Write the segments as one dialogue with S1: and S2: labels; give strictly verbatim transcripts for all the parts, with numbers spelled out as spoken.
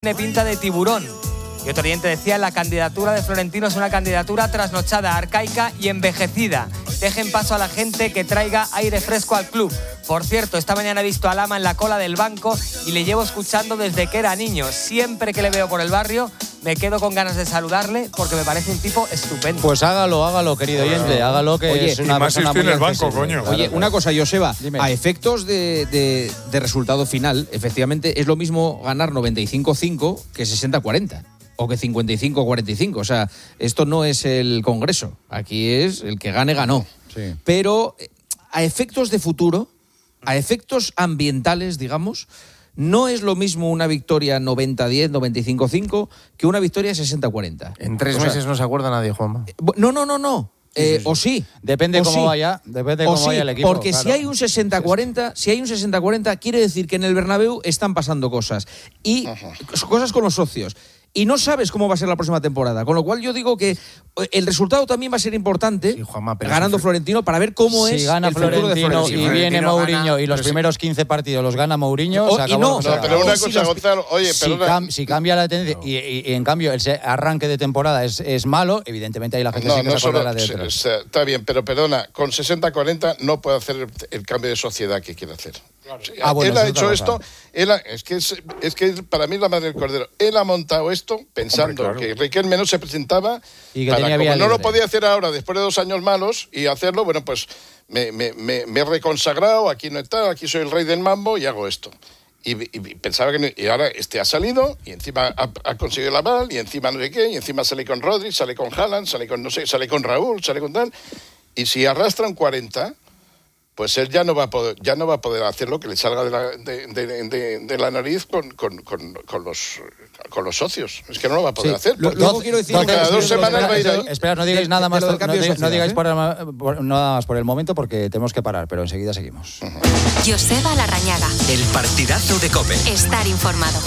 S1: tiene pinta de tiburón. Y otro oyente decía, la candidatura de Florentino es una candidatura trasnochada, arcaica y envejecida. Dejen paso a la gente que traiga aire fresco al club. Por cierto, esta mañana he visto a Lama en la cola del banco y le llevo escuchando desde que era niño. Siempre que le veo por el barrio, me quedo con ganas de saludarle porque me parece un tipo estupendo.
S2: Pues hágalo, hágalo, querido oyente, hágalo, que
S3: Oye,
S2: es una persona muy
S3: en el banco,
S2: accesible.
S3: coño.
S4: Oye, una cosa, Joseba,
S2: Dime.
S4: a efectos de, de, de resultado final, efectivamente es lo mismo ganar noventa y cinco cinco que sesenta cuarenta. O que cincuenta y cinco cuarenta y cinco. O sea, esto no es el Congreso. Aquí es el que gane, ganó.
S2: Sí.
S4: Pero a efectos de futuro, a efectos ambientales, digamos, no es lo mismo una victoria noventa diez, noventa y cinco cinco que una victoria sesenta cuarenta.
S5: En tres
S4: O sea,
S5: meses no se acuerda nadie, Juanma.
S4: No, no, no, no. Eh, o sí.
S2: Depende
S4: o
S2: cómo
S4: sí.
S2: vaya, depende
S4: O
S2: cómo
S4: sí,
S2: vaya el equipo.
S4: porque
S2: claro.
S4: si hay un sesenta cuarenta, si hay un sesenta cuarenta, quiere decir que en el Bernabéu están pasando cosas. Y
S6: Ajá.
S4: cosas con los socios. Y no sabes cómo va a ser la próxima temporada. Con lo cual yo digo que el resultado también va a ser importante,
S5: Sí, Juanma, pero
S4: ganando
S5: si-
S4: Florentino, para ver cómo
S2: si
S4: es
S2: gana
S4: el futuro de
S2: Florentino
S4: Florentino.
S2: y
S5: Si
S2: viene
S5: Florentino
S2: Mourinho
S5: gana,
S2: y los
S5: pero si-
S2: primeros quince partidos los gana Mourinho,
S4: O-
S2: se
S4: y
S2: acabó
S4: no,
S2: la cosa.
S6: No, pero una
S4: O si
S6: cosa,
S4: los-
S6: Gonzalo, oye,
S2: si,
S6: perdona.
S2: cam- si cambia la tendencia y, y- y en cambio ese arranque de temporada es, es malo, evidentemente ahí la gente
S6: No,
S2: sí que
S6: no
S2: se
S6: solo,
S2: acordará de
S6: sí,
S2: otros.
S6: sí, está bien, pero perdona, con sesenta cuarenta no puede hacer el, el cambio de sociedad que quiere hacer. Sí,
S2: Ah, bueno,
S6: él ha
S2: eso es
S6: hecho
S2: otra
S6: esto,
S2: cosa.
S6: él ha- es, que es, es que es para mí la madre del cordero. Él ha montado esto pensando
S3: Hombre, claro.
S6: que Riquelme no se presentaba,
S2: Y que
S6: para,
S2: tenía
S6: como
S2: vía
S6: no lo
S2: libre.
S6: podía hacer ahora después de dos años malos y hacerlo, bueno, pues me, me, me, me he reconsagrado, aquí no está, aquí soy el rey del mambo y hago esto. Y, y- y pensaba que no- y ahora este ha salido y encima ha, ha conseguido la aval y encima no sé qué, y encima sale con Rodri, sale con Haaland, sale con no sé, sale con Raúl, sale con tal. Y si arrastra un cuarenta, pues él ya no va a poder, ya no va a poder hacer lo que le salga de la, de, de- de- de la nariz con, con, con, con los con los socios. Es que no lo va a poder
S4: Sí,
S6: hacer.
S4: lo-
S6: porque-
S4: luego quiero decir
S6: porque
S4: que-
S6: cada dos
S4: espera,
S6: semanas va a ir
S2: Espera,
S6: ahí.
S2: espera, no digáis
S4: De-
S2: nada
S4: de
S2: más,
S4: lo del
S2: no,
S4: cambio de
S2: digáis- no digáis
S4: sociedad,
S2: por el, por- nada más por el momento porque tenemos que parar, pero enseguida seguimos.
S7: Joseba Larrañaga.
S8: El partidazo de COPE.
S7: Estar informado.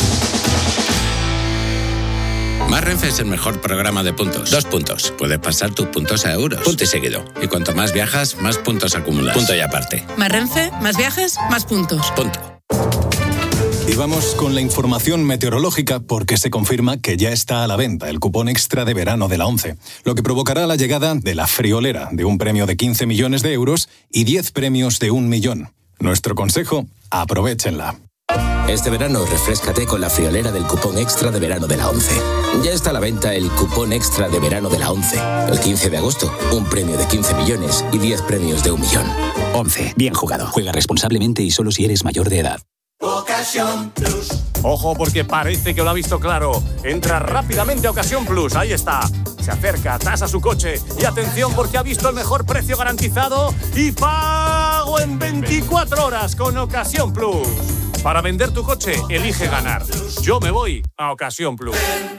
S8: Más Renfe es el mejor programa de puntos. Dos puntos. Puedes pasar tus puntos a euros. Punto y seguido. Y cuanto más viajas, más puntos acumulas. Punto y aparte.
S9: Más Renfe, más viajes, más puntos.
S8: Punto.
S10: Y vamos con la información meteorológica porque se confirma que ya está a la venta el cupón extra de verano de la ONCE, lo que provocará la llegada de la friolera de un premio de quince millones de euros y diez premios de un millón. Nuestro consejo, aprovéchenla.
S8: Este verano refréscate con la friolera del cupón extra de verano de la ONCE. Ya está a la venta el cupón extra de verano de la ONCE. El quince de agosto, un premio de quince millones y diez premios de un millón. ONCE. Bien jugado. Juega responsablemente y solo si eres mayor de edad.
S11: Ocasión Plus. Ojo porque parece que lo ha visto claro. Entra rápidamente a Ocasión Plus, ahí está. Se acerca, tasa su coche y atención porque ha visto el mejor precio garantizado y pago en veinticuatro horas con Ocasión Plus. Para vender tu coche, elige ganar. Yo me voy a Ocasión Plus.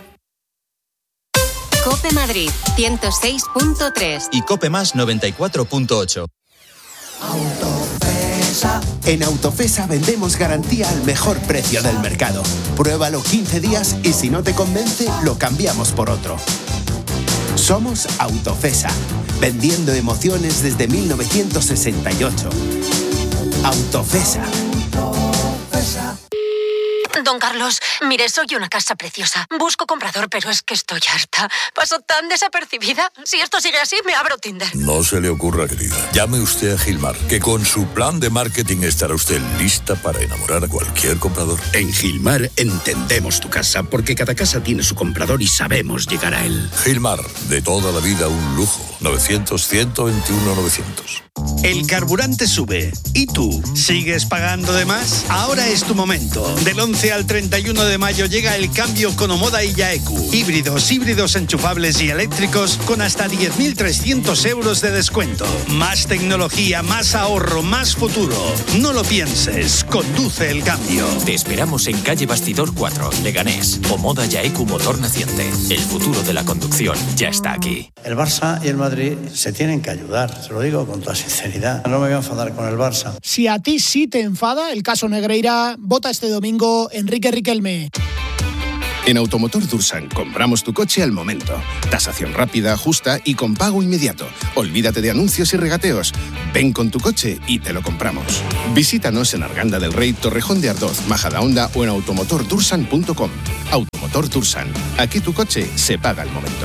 S7: COPE Madrid, ciento seis punto tres.
S12: Y COPE Más noventa y cuatro punto ocho.
S13: En Autofesa vendemos garantía al mejor precio del mercado. Pruébalo quince días y si no te convence, lo cambiamos por otro. Somos Autofesa, vendiendo emociones desde mil novecientos sesenta y ocho. Autofesa.
S14: Don Carlos, mire, soy una casa preciosa. Busco comprador, pero es que estoy harta. Paso tan desapercibida. Si esto sigue así, me abro Tinder.
S15: No se le ocurra, querida. Llame usted a Gilmar, que con su plan de marketing estará usted lista para enamorar a cualquier comprador.
S16: En Gilmar entendemos tu casa, porque cada casa tiene su comprador y sabemos llegar a él.
S15: Gilmar, de toda la vida un lujo. novecientos, ciento veintiuno, novecientos.
S17: El carburante sube. ¿Y tú? ¿Sigues pagando de más? Ahora es tu momento. Del once al treinta y uno de mayo llega el cambio con Omoda y Yaeku. Híbridos, híbridos enchufables y eléctricos con hasta diez mil trescientos euros de descuento. Más tecnología, más ahorro, más futuro. No lo pienses. Conduce el cambio.
S18: Te esperamos en calle Bastidor cuatro, Leganés. Omoda Yaeku Motor Naciente. El futuro de la conducción ya está aquí.
S19: El Barça y el Madrid se tienen que ayudar, se lo digo con toda sinceridad. No me voy a enfadar con el Barça.
S20: Si a ti sí te enfada el caso Negreira, vota este domingo Enrique Riquelme.
S16: En Automotor Dursan compramos tu coche al momento. Tasación rápida, justa y con pago inmediato. Olvídate de anuncios y regateos. Ven con tu coche y te lo compramos. Visítanos en Arganda del Rey, Torrejón de Ardoz, Majadahonda o en automotor dursan punto com. Automotor Dursan. Aquí tu coche se paga al momento.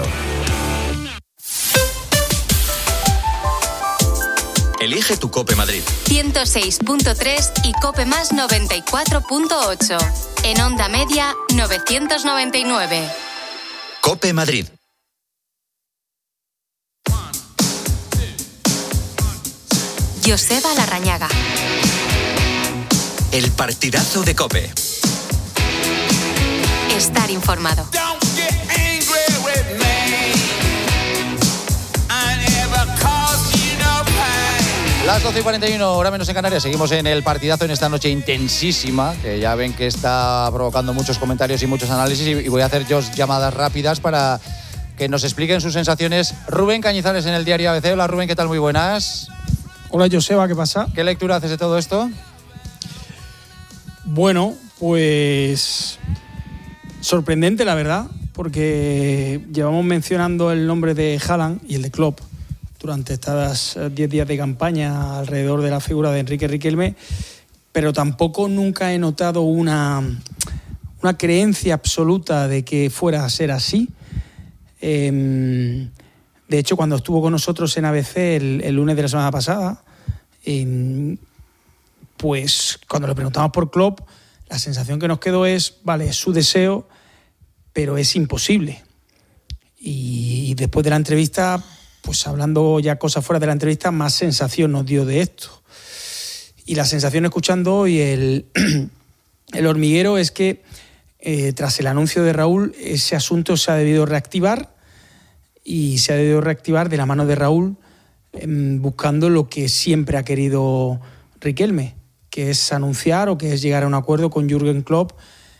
S12: Elige tu Cope Madrid.
S7: ciento seis punto tres y Cope Más noventa y cuatro punto ocho. En onda media, novecientos noventa y nueve.
S12: Cope Madrid.
S7: Joseba Larrañaga.
S12: El partidazo de Cope.
S7: Estar informado.
S2: Las doce y cuarenta y uno, hora menos en Canarias. Seguimos en el partidazo en esta noche intensísima, que ya ven que está provocando muchos comentarios y muchos análisis, y voy a hacer yo llamadas rápidas para que nos expliquen sus sensaciones. Rubén Cañizares en el diario A B C. Hola Rubén, ¿qué tal? Muy buenas.
S3: Hola Joseba, ¿qué pasa?
S2: ¿Qué lectura haces de todo esto?
S3: Bueno, pues sorprendente la verdad, porque llevamos mencionando el nombre de Haaland y el de Klopp durante estos diez días de campaña alrededor de la figura de Enrique Riquelme, pero tampoco nunca he notado una, una creencia absoluta de que fuera a ser así. Eh, de hecho, cuando estuvo con nosotros en A B C el, el lunes de la semana pasada, eh, pues cuando le preguntamos por Klopp, la sensación que nos quedó es, vale, es su deseo, pero es imposible. Y, y después de la entrevista, pues hablando ya cosas fuera de la entrevista, más sensación nos dio de esto. Y la sensación escuchando hoy el, el hormiguero es que eh, tras el anuncio de Raúl, ese asunto se ha debido reactivar y se ha debido reactivar de la mano de Raúl, eh, buscando lo que siempre ha querido Riquelme, que es anunciar o que es llegar a un acuerdo con Jürgen Klopp,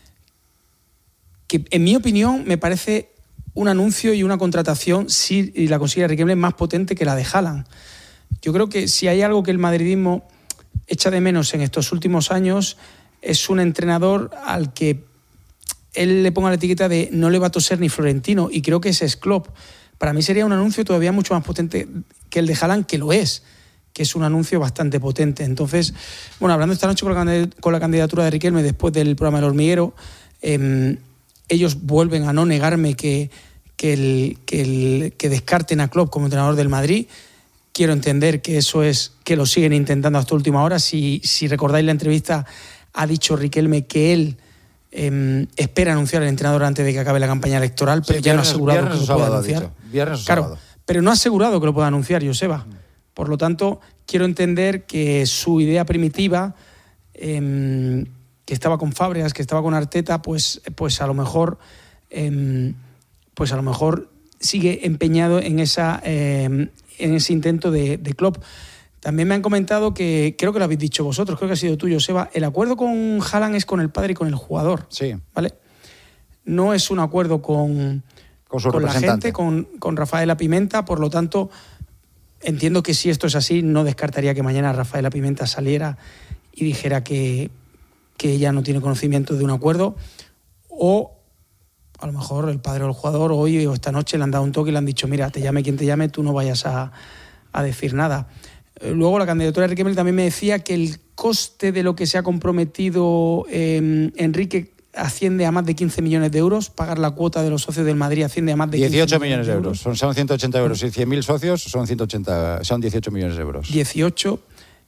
S3: que en mi opinión me parece un anuncio y una contratación, si la consigue Riquelme, más potente que la de Haaland. Yo creo que si hay algo que el madridismo echa de menos en estos últimos años, es un entrenador al que él le ponga la etiqueta de no le va a toser ni Florentino, y creo que ese es Klopp. Para mí sería un anuncio todavía mucho más potente que el de Haaland, que lo es, que es un anuncio bastante potente. Entonces, bueno, hablando esta noche con la, con la candidatura de Riquelme después del programa El Hormiguero, eh, ellos vuelven a no negarme que, que, el, que, el, que descarten a Klopp como entrenador del Madrid. Quiero entender que eso es que lo siguen intentando hasta última hora. Si, si recordáis la entrevista, ha dicho Riquelme que él eh, espera anunciar al entrenador antes de que acabe la campaña electoral, pero sí, ya viernes, no ha asegurado que lo pueda anunciar. Viernes o claro, sábado. Pero no ha asegurado que lo pueda anunciar, Joseba. Mm. Por lo tanto, quiero entender que su idea primitiva, eh, que estaba con Fábregas, que estaba con Arteta, pues, pues a lo mejor, eh, pues a lo mejor sigue empeñado en esa, eh, en ese intento de, de Klopp. También me han comentado que, creo que lo habéis dicho vosotros, creo que ha sido tuyo, Seba, el acuerdo con Haaland es con el padre y con el jugador.
S2: Sí.
S3: ¿Vale? No es un acuerdo con,
S2: con, su
S3: con la gente, con, con Rafaela Pimenta, por lo tanto, entiendo que si esto es así, no descartaría que mañana Rafaela Pimenta saliera y dijera que, que ella no tiene conocimiento de un acuerdo, o a lo mejor el padre o el jugador hoy o esta noche le han dado un toque y le han dicho, mira, te llame quien te llame, tú no vayas a, a decir nada. Luego la candidatura de Riquelme también me decía que el coste de lo que se ha comprometido eh, Enrique asciende a más de quince millones de euros, pagar la cuota de los socios del Madrid asciende a más de
S2: dieciocho millones de euros. Son, son ciento ochenta euros. Y cien mil socios son ciento ochenta, son dieciocho millones de euros.
S3: dieciocho.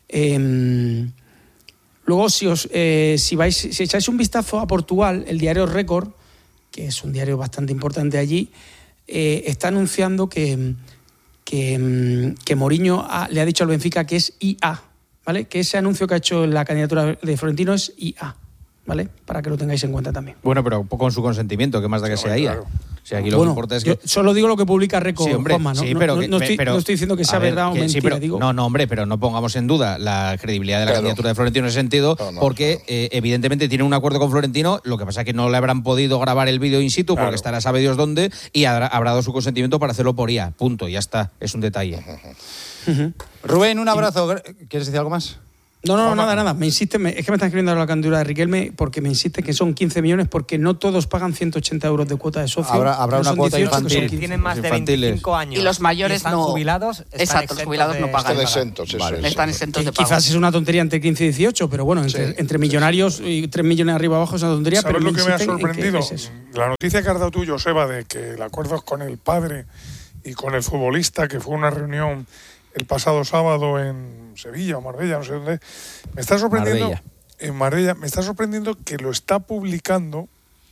S3: Eh, luego, si, os, eh, si, vais, si echáis un vistazo a Portugal, el diario Récord, que es un diario bastante importante allí, eh, está anunciando que... que, que Mourinho ha, le ha dicho al Benfica que es I A, ¿vale? Que ese anuncio que ha hecho en la candidatura de Florentino es I A, ¿vale? Para que lo tengáis en cuenta también.
S4: Bueno, pero con su consentimiento, que más da que sí, sea claro. I A. O sea, aquí lo
S3: bueno,
S4: que importa es que...
S3: Yo solo digo lo que publica Récord,
S4: sí, hombre,
S3: Juanma, ¿no?
S4: Sí, pero,
S3: no, no, estoy,
S4: pero,
S3: no estoy diciendo que sea ver, verdad o mentira,
S4: sí, pero,
S3: digo...
S4: No, no, hombre, pero no pongamos en duda la credibilidad de la claro. candidatura de Florentino en ese sentido, no, no, porque no. Eh, evidentemente tiene un acuerdo con Florentino, lo que pasa es que no le habrán podido grabar el vídeo in situ, claro. porque estará sabe Dios dónde, y habrá, habrá dado su consentimiento para hacerlo por I A, punto, ya está, es un detalle.
S2: Uh-huh. Rubén, un abrazo. ¿Quieres decir algo más?
S3: No, no, no, nada, nada. Me insiste, me, es que me están escribiendo la candidatura de Riquelme porque me insiste que son quince millones porque no todos pagan ciento ochenta euros de cuota de socio.
S2: Habrá, habrá una cuota
S3: dieciocho,
S2: infantil.
S1: Tienen más de veinticinco años.
S5: Y los mayores
S1: y están
S5: no.
S1: jubilados. Están
S5: Exacto, los jubilados
S1: de,
S5: no pagan.
S6: Están exentos, eso
S5: vale.
S6: es.
S5: Están exentos de
S3: Que
S5: pago.
S3: quizás es una tontería entre quince y dieciocho, pero bueno, entre,
S6: Sí,
S3: entre millonarios y tres millones arriba abajo es una tontería.
S20: ¿Sabes
S3: pero
S20: lo que me ha
S3: insisten en que
S20: sorprendido?
S3: es eso.
S20: La noticia que has dado tú, Joseba, de que el acuerdo es con el padre y con el futbolista, que fue una reunión el pasado sábado en Sevilla o Marbella, no sé dónde. Me está sorprendiendo.
S4: Marbella.
S20: En Marbella, me está sorprendiendo que lo está publicando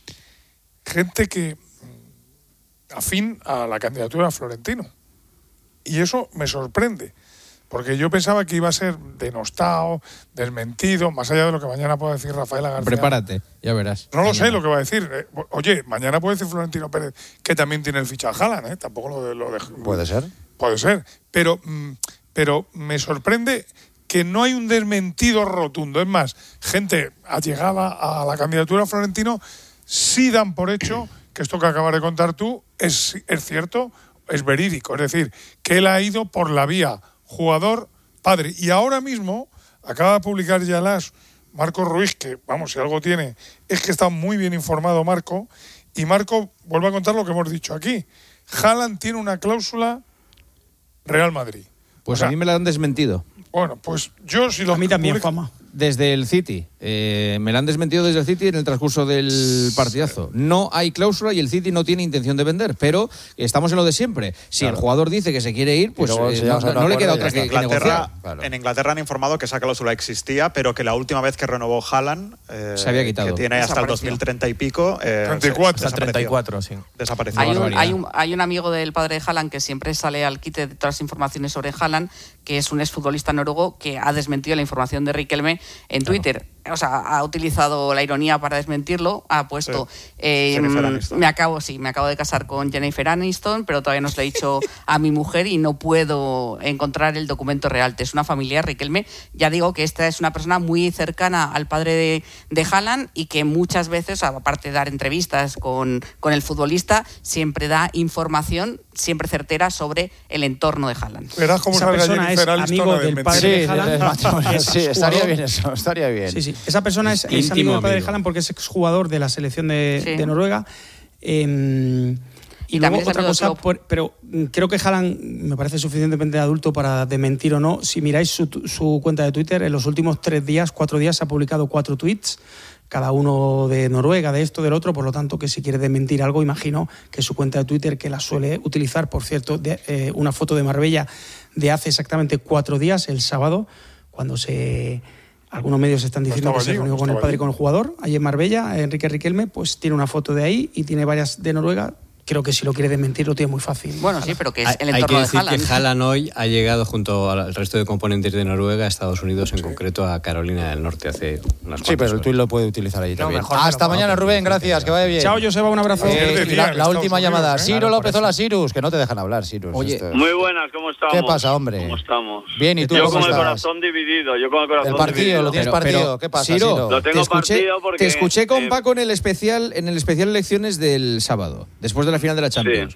S20: gente que afín a la candidatura de Florentino. Y eso me sorprende, porque yo pensaba que iba a ser denostado, desmentido, más allá de lo que mañana pueda decir Rafaela García.
S4: Prepárate, ya verás.
S20: No lo
S4: Mañana.
S20: sé lo que va a decir. Eh, Oye, mañana puede decir Florentino Pérez que también tiene el fichaje Haaland, ¿eh? Tampoco lo de... Lo de
S2: Puede ser.
S20: Puede ser. Pero, mm, pero me sorprende que no hay un desmentido rotundo. Es más, gente allegada a la candidatura a Florentino sí dan por hecho que esto que acabas de contar tú es, es cierto, es verídico. Es decir, que él ha ido por la vía jugador-padre. Y ahora mismo acaba de publicar ya las Marco Ruiz, que, vamos, si algo tiene, es que está muy bien informado Marco. Y Marco vuelve a contar lo que hemos dicho aquí. Haaland tiene una cláusula Real Madrid.
S4: Pues
S20: O sea,
S4: a mí me la han desmentido.
S20: Bueno, pues yo si lo...
S3: A mí también,
S20: publica-
S3: fama.
S4: Desde el City. Eh, me la han desmentido desde el City en el transcurso del partidazo. No hay cláusula y el City no tiene intención de vender, pero estamos en lo de siempre. Si
S2: Claro.
S4: el jugador dice que se quiere ir, pues
S2: luego
S4: eh,
S2: se
S4: no,
S2: llama a un
S4: no le
S2: acuerdo
S4: queda
S2: y
S4: otra
S2: ya
S4: que,
S2: está.
S4: que negociar.
S21: Inglaterra,
S2: Claro.
S21: En Inglaterra han informado que esa cláusula existía, pero que la última vez que renovó Haaland, eh,
S4: Se había quitado.
S21: que tiene hasta el
S5: Desapareció.
S21: dos mil treinta y pico, eh,
S20: treinta y cuatro.
S21: se-
S1: Hasta treinta y cuatro, sí.
S21: Desapareció.
S5: Hay un,
S4: barbaridad.
S5: hay, un, hay un amigo del padre de Haaland que siempre sale al quite de todas las informaciones sobre Haaland, que es un exfutbolista noruego que ha desmentido la información de Riquelme en Twitter. O sea, ha utilizado la ironía para desmentirlo, ha puesto
S21: Sí.
S5: eh,
S21: Jennifer
S5: mm,
S21: Aniston.
S5: me acabo, sí, me acabo de casar con Jennifer Aniston, pero todavía no se lo he dicho a mi mujer y no puedo encontrar el documento real. Es una familia Riquelme. Ya digo que esta es una persona muy cercana al padre de, de Haaland y que muchas veces, aparte de dar entrevistas con, con el futbolista, siempre da información siempre certera sobre el entorno de Haaland.
S20: Verás cómo
S3: Esa
S20: salga
S3: persona
S20: Jennifer
S3: es
S20: Aniston
S3: amigo
S20: a
S3: del
S20: desmentir.
S3: padre
S2: Sí,
S3: de Haaland.
S2: del matrimonio,
S3: Es
S2: sí, estaría
S3: jugador.
S2: bien eso, estaría bien.
S3: Sí, sí. Esa persona es, es
S4: íntimo
S3: amigo del padre de
S4: amigo.
S3: Haaland porque es exjugador de la selección de,
S5: Sí.
S3: de Noruega. Eh, y,
S5: Y
S3: luego
S5: también es
S3: otra
S5: amigo
S3: cosa,
S5: de Klopp.
S3: por- pero mm, creo que Haaland me parece suficientemente adulto para desmentir o no. Si miráis su, tu- su cuenta de Twitter, en los últimos tres días, cuatro días, ha publicado cuatro tweets, cada uno de Noruega, de esto, del otro. Por lo tanto, que si quiere desmentir algo, imagino que su cuenta de Twitter, que la suele utilizar, por cierto, de, eh, una foto de Marbella de hace exactamente cuatro días, el sábado, cuando se... Algunos medios están diciendo
S20: estaba
S3: que se
S20: allí,
S3: reunió
S20: no
S3: con el
S20: estaba
S3: padre y
S20: allí.
S3: con el jugador, ahí en Marbella, Enrique Riquelme, pues tiene una foto de ahí y tiene varias de Noruega. Creo que si lo quiere desmentir lo tiene muy fácil.
S5: Bueno, sí, pero que es
S22: Hay,
S5: el
S22: hay que
S5: entorno de
S22: decir
S5: Haaland.
S22: que Haaland hoy ha llegado junto al resto de componentes de Noruega a Estados Unidos, en concreto a Carolina del Norte, hace unas
S2: Sí,
S22: cuantas
S2: pero el
S22: horas.
S2: tuit lo puede utilizar ahí
S1: No,
S2: también.
S1: mejor
S2: Hasta
S1: que lo
S2: mañana,
S1: conozca.
S2: Rubén, gracias, que vaya bien.
S3: Chao, Joseba, un abrazo.
S2: Eh,
S20: Pierde
S2: y
S20: día
S2: la,
S20: en
S2: la
S20: Estados
S2: última
S20: Unidos,
S2: llamada.
S20: ¿eh?
S2: Ciro
S20: Claro,
S2: López,
S20: por
S2: hola
S20: eso.
S2: Sirus, que no te dejan hablar, Sirus.
S4: Oye,
S2: Esto-
S23: Muy buenas, ¿cómo estamos?
S2: ¿Qué pasa, hombre?
S23: ¿Cómo estamos?
S2: Bien, ¿y tú
S23: Yo
S2: cómo
S23: con el
S2: estás?
S23: corazón dividido, yo con el corazón
S2: El partido,
S23: dividido.
S2: lo tienes
S4: Pero-
S2: partido.
S4: pero,
S2: ¿Qué pasa,
S4: Siro,
S2: Siro?
S23: Lo tengo
S4: te escuché,
S23: partido porque,
S4: te escuché con
S23: eh,
S4: Paco en el especial en el especial elecciones del sábado, después de la final de la Champions.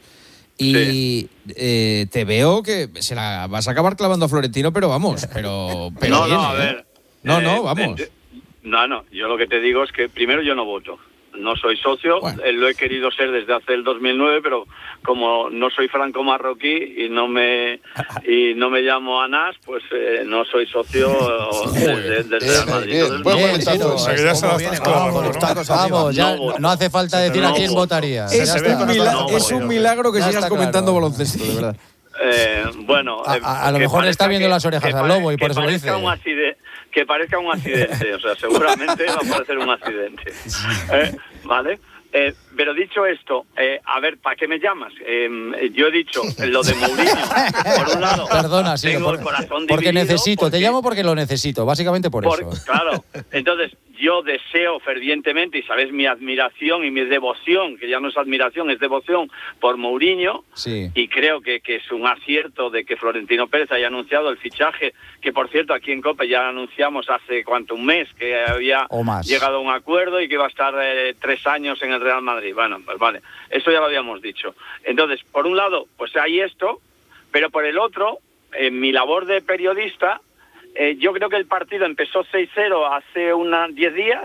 S4: Y eh, te veo que se la vas a acabar clavando a Florentino, pero vamos, pero, pero
S23: no,
S4: bien,
S23: no, a
S4: ¿eh?
S23: ver.
S4: No,
S23: eh,
S4: no, vamos.
S23: eh, no, no, yo lo que te digo es que primero yo no voto. No soy socio,
S4: Bueno.
S23: eh, lo he querido ser desde hace el dos mil nueve, pero como no soy franco marroquí y no me y no me llamo Anas, pues eh, no soy socio desde, desde Real Madrid. Entonces,
S2: Bien,
S23: no voy.
S2: Siro,
S20: O sea, que ya se la
S2: ¿cómo
S20: estás
S2: viene?
S20: clavando,
S2: Vamos,
S20: ¿no?
S2: los tacos Vamos, ya
S23: No voto.
S2: no hace falta decir
S23: No
S2: a quién
S23: voto.
S2: votaría.
S4: Es,
S2: Ya
S4: un,
S2: está.
S4: mila-
S23: no,
S4: es un milagro que
S2: Ya
S4: sigas
S2: está
S4: comentando
S2: claro.
S4: baloncesto, de verdad.
S23: Eh, bueno,
S2: A-
S23: eh,
S2: a- a lo
S23: que
S2: mejor le está
S23: parezca
S2: viendo
S23: que-
S2: las orejas
S23: que
S2: al
S23: pare-
S2: lobo y por
S23: que
S2: eso lo
S23: parezca
S2: dice.
S23: un accidente, que parezca un accidente, o sea, seguramente va a parecer un accidente. Eh, ¿Vale? Eh, pero dicho esto, eh, a ver, ¿para qué me llamas? Eh, yo he dicho lo de Mourinho, por un lado,
S2: Perdona, Siro,
S23: tengo el
S2: por-
S23: corazón
S2: porque
S23: dividido,
S2: necesito,
S23: porque-
S2: te llamo porque lo necesito, básicamente por,
S23: por-
S2: eso.
S23: Claro, entonces yo deseo fervientemente, y sabes mi admiración y mi devoción, que ya no es admiración, es devoción por Mourinho,
S2: Sí.
S23: y creo que, que es un acierto de que Florentino Pérez haya anunciado el fichaje, que por cierto aquí en COPE ya anunciamos hace cuánto, un mes, que había
S2: O más.
S23: llegado a un acuerdo y que iba a estar eh, tres años en el Real Madrid. Bueno, pues vale, eso ya lo habíamos dicho. Entonces, por un lado, pues hay esto, pero por el otro, en mi labor de periodista, eh, yo creo que el partido empezó seis cero hace unos diez días.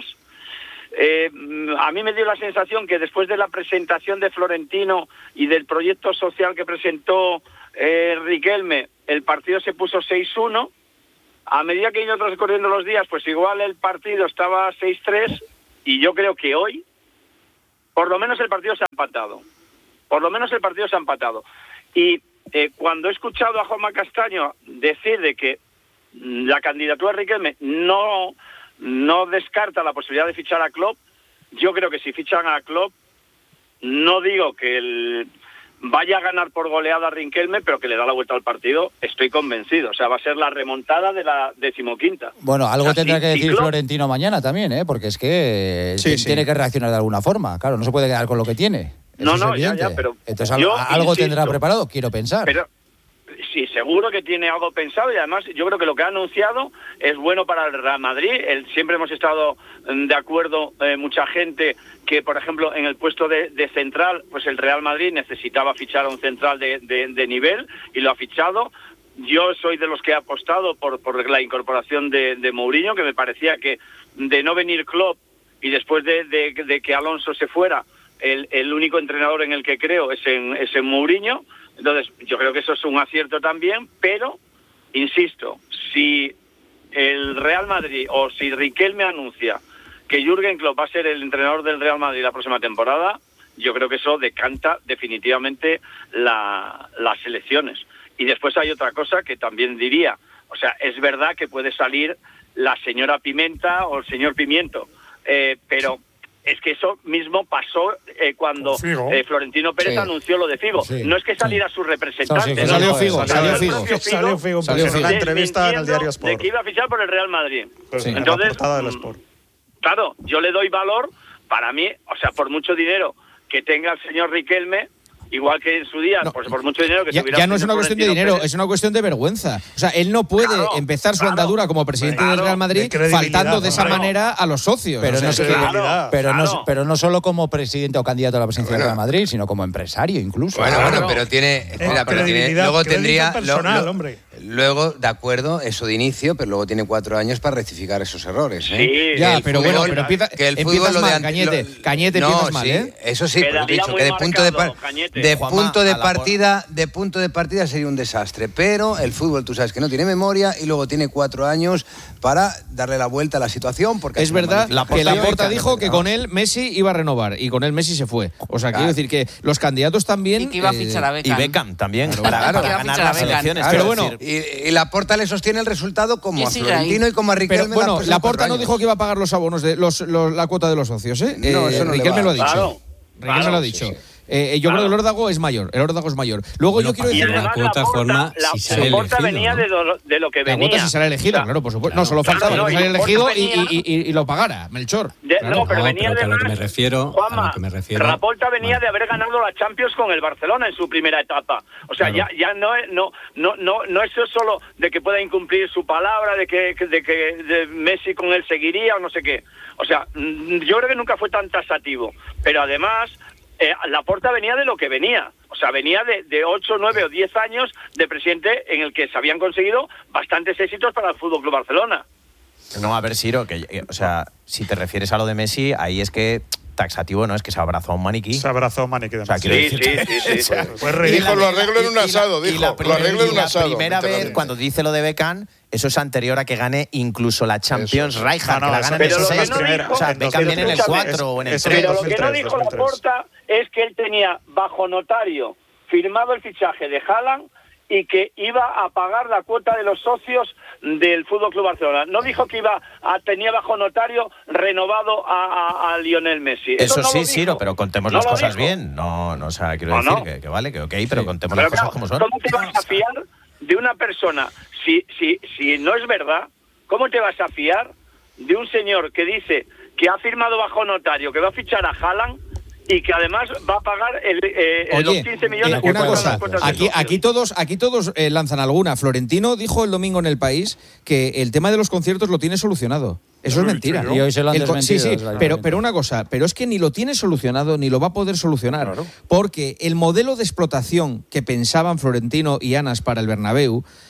S23: Eh, a mí me dio la sensación que después de la presentación de Florentino y del proyecto social que presentó eh, Riquelme, el partido se puso seis uno. A medida que iban transcurriendo los días, pues igual el partido estaba seis tres, y yo creo que hoy, por lo menos el partido se ha empatado. Por lo menos el partido se ha empatado. Y eh, cuando he escuchado a Juanma Castaño decir de que la candidatura de Riquelme no, no descarta la posibilidad de fichar a Klopp, yo creo que si fichan a Klopp, no digo que el... vaya a ganar por goleada a Riquelme, pero que le da la vuelta al partido, estoy convencido. O sea, va a ser la remontada de la decimoquinta.
S2: Bueno, algo
S23: O sea,
S2: tendrá
S23: si-
S2: que
S23: si
S2: decir
S23: Klopp-
S2: Florentino mañana también, ¿eh? Porque es que
S23: Sí,
S2: t-
S23: sí.
S2: tiene que reaccionar de alguna forma. Claro, no se puede quedar con lo que tiene.
S23: No,
S2: Eso es
S23: no, ya,
S2: evidente.
S23: ya, pero
S2: Entonces al-
S23: yo
S2: algo
S23: insisto,
S2: tendrá preparado, quiero pensar.
S23: Pero sí, seguro que tiene algo pensado, y además yo creo que lo que ha anunciado es bueno para el Real Madrid. El, siempre hemos estado mm, de acuerdo, eh, mucha gente, que por ejemplo en el puesto de, de central, pues el Real Madrid necesitaba fichar a un central de, de, de nivel, y lo ha fichado. Yo soy de los que he apostado por, por la incorporación de, de Mourinho, que me parecía que de no venir Klopp y después de, de, de que Alonso se fuera, el, el único entrenador en el que creo es en, es en Mourinho. Entonces, yo creo que eso es un acierto también, pero, insisto, si el Real Madrid o si Riquelme anuncia que Jürgen Klopp va a ser el entrenador del Real Madrid la próxima temporada, yo creo que eso decanta definitivamente la, las elecciones. Y después hay otra cosa que también diría, o sea, es verdad que puede salir la señora Pimenta o el señor Pimiento, eh, pero es que eso mismo pasó eh, cuando
S20: Figo.
S23: eh, Florentino Pérez
S20: Sí.
S23: anunció lo de Figo.
S20: Sí.
S23: No es que saliera su representante.
S20: Sí,
S23: ¿no?
S20: salió Figo, salió
S23: El
S20: Figo.
S23: propio
S20: Salió Figo,
S21: Salió
S20: pues,
S21: en una
S20: sí.
S21: entrevista en el
S23: desmintiendo
S21: diario
S23: de
S21: Sport.
S23: que iba a fichar por el Real Madrid.
S21: Pues, en la
S23: Entonces,
S21: portada del
S23: mm,
S21: Sport.
S23: claro, yo le doy valor, para mí, o sea, por mucho dinero que tenga el señor Riquelme, igual que en su día, pues por mucho dinero que
S4: Ya,
S23: tuviera
S4: ya no es
S23: el
S4: una
S23: señor
S4: cuestión de
S23: Florentino
S4: dinero,
S23: Pérez.
S4: es una cuestión de vergüenza. O sea, él no puede empezar su andadura como presidente del Real Madrid
S2: de credibilidad,
S4: faltando de esa
S2: claro.
S4: manera a los socios.
S2: Pero,
S4: O sea,
S2: no,
S4: es que-
S2: pero, no, pero no solo como presidente o candidato a la presidencia del Real Madrid, sino como empresario incluso.
S8: Bueno, bueno, pero tiene. espera, pero tiene- luego tendría. lo- lo- Luego, de acuerdo, eso de inicio, pero luego tiene cuatro años para rectificar esos errores. ¿eh?
S23: Sí.
S4: Ya,
S8: Que el
S4: pero bueno,
S8: fútbol-
S4: pero empieza-
S8: que el
S4: empiezas
S8: fútbol lo de
S4: mal,
S8: ante-
S4: Cañete.
S8: lo-
S4: Cañete,
S8: no,
S4: empiezas mal,
S8: sí,
S4: ¿eh?
S8: Eso sí, pero he
S23: Quedaría
S8: dicho
S23: muy
S8: que de punto de, par-
S23: marcado, Cañete.
S8: de
S23: Juanma,
S8: punto de
S23: a la por-
S8: partida, de punto de partida sería un desastre. Pero el fútbol, tú sabes que no tiene memoria y luego tiene cuatro años para darle la vuelta a la situación. Porque
S4: Es
S8: hace una
S4: verdad que
S8: manifestación.
S4: Laporta dijo que con él Messi iba a renovar y con él Messi se fue. O sea, quiero decir que los candidatos también...
S5: Y que iba a fichar a Beckham.
S9: Y Beckham también,
S8: Claro,
S9: para,
S8: claro.
S9: para
S8: Que iba a
S9: ganar
S8: fichar a
S9: las
S8: Beckham.
S9: elecciones.
S8: Claro,
S9: quiero
S8: bueno,
S9: decir.
S8: y, y Laporta le sostiene el resultado como
S5: Y
S8: a
S5: sigue
S8: Florentino
S5: ahí.
S8: y como a
S4: Pero
S8: Riquelme.
S4: bueno,
S8: las próximas
S4: Laporta
S8: cuatro
S4: no
S8: años.
S4: dijo que iba a pagar los abonos de los, los- la cuota de los socios, ¿eh?
S8: No,
S4: Eh,
S8: eso no le
S4: Riquelme
S8: va.
S4: lo ha dicho.
S8: Claro,
S4: Riquelme
S8: claro,
S4: lo ha
S8: sí,
S4: dicho.
S8: sí.
S4: Eh, yo creo que el órdago es mayor. El órdago es mayor. Luego yo quiero
S23: Y
S4: decir
S23: además
S4: una
S23: la Porta, la,
S22: si sale
S23: la Porta
S22: elegido,
S23: venía
S22: ¿no?
S23: de, lo, de lo que
S4: La
S23: venía.
S4: cuota si sale elegido, claro, por supuesto. No, solo
S23: Claro,
S4: faltaba
S23: no,
S4: que
S23: y
S4: saliera
S23: Laporta
S4: elegido y,
S23: venía-
S4: y- y- y lo pagara, Melchor.
S23: De-
S4: Claro.
S23: no, pero
S22: No,
S23: venía
S22: pero que a lo que
S23: además,
S22: me refiero, a
S23: Juanma,
S22: lo que me refiero,
S23: Laporta venía de haber ganado la Champions con el Barcelona en su primera etapa. O sea,
S22: Claro.
S23: ya, ya no, es- no, no, no, no es solo de que pueda incumplir su palabra, de que, de que de Messi con él seguiría o no sé qué. O sea, mm, yo creo que nunca fue tan tasativo. Pero además, eh, Laporta venía de lo que venía. O sea, venía de, de ocho, nueve o diez años de presidente en el que se habían conseguido bastantes éxitos para el Fútbol Club Barcelona.
S9: No, a ver, Siro, que, eh, o sea, si te refieres a lo de Messi, ahí es que taxativo, ¿no? Es que se abrazó a un maniquí.
S21: Se abrazó a un maniquí de
S9: O sea,
S21: Messi.
S9: quiero
S23: Sí,
S9: decir-
S23: sí, sí, sí.
S9: o sea,
S21: Pues
S9: y
S21: ridículo.
S9: la-
S6: Dijo, lo arreglo en un
S9: y la-
S6: asado,
S9: y
S6: dijo,
S9: la
S6: lo
S9: primera-
S6: arreglo en
S9: y
S6: un
S9: la
S6: asado,
S9: primera vez,
S6: literalmente.
S9: cuando dice lo de Beckham, eso es anterior a que gane incluso la Champions
S6: Eso.
S9: Rijkaard,
S21: No, no,
S9: que la
S21: eso-
S9: gana en
S23: pero
S9: el
S23: lo que
S9: seis.
S23: no dijo-
S9: O sea,
S21: en
S9: Beckham viene en el
S23: escúchame,
S9: cuatro o en el
S21: eso-
S9: tres.
S23: Pero lo
S21: dos mil
S23: que no
S21: tres,
S23: dijo
S21: dos mil tres.
S23: Laporta es que él tenía bajo notario firmado el fichaje de Haaland y que iba a pagar la cuota de los socios del Fútbol Club Barcelona. No dijo que iba a, tenía bajo notario renovado a, a, a Lionel Messi.
S9: Eso
S23: no lo
S9: sí,
S23: dijo.
S9: Siro, pero contemos
S23: No
S9: las
S23: lo
S9: cosas
S23: dijo.
S9: bien. No, no, o sea, quiero
S23: No,
S9: decir
S23: no.
S9: Que, que vale, que ok, pero contemos
S23: Pero
S9: las cosas
S23: claro,
S9: como son.
S23: ¿cómo te vas a fiar de una persona? Si, si, si no es verdad, ¿cómo te vas a fiar de un señor que dice que ha firmado bajo notario, que va a fichar a Haaland y que además va a pagar el, eh,
S4: Oye,
S23: los quince millones
S4: eh,
S23: que
S4: una
S23: cuestan
S4: cosa,
S23: las cuotas de
S4: aquí,
S23: socios?
S4: aquí todos, aquí todos eh, lanzan alguna. Florentino dijo el domingo en El País que el tema de los conciertos lo tiene solucionado. Eso es mentira.
S2: Y hoy se lo han
S4: El co- sí,
S2: desmentido,
S4: sí,
S2: es la
S4: pero,
S2: diferencia.
S4: pero una cosa, pero es que ni lo tiene solucionado ni lo va a poder solucionar. Porque el modelo de explotación que pensaban Florentino y Anas para el Bernabéu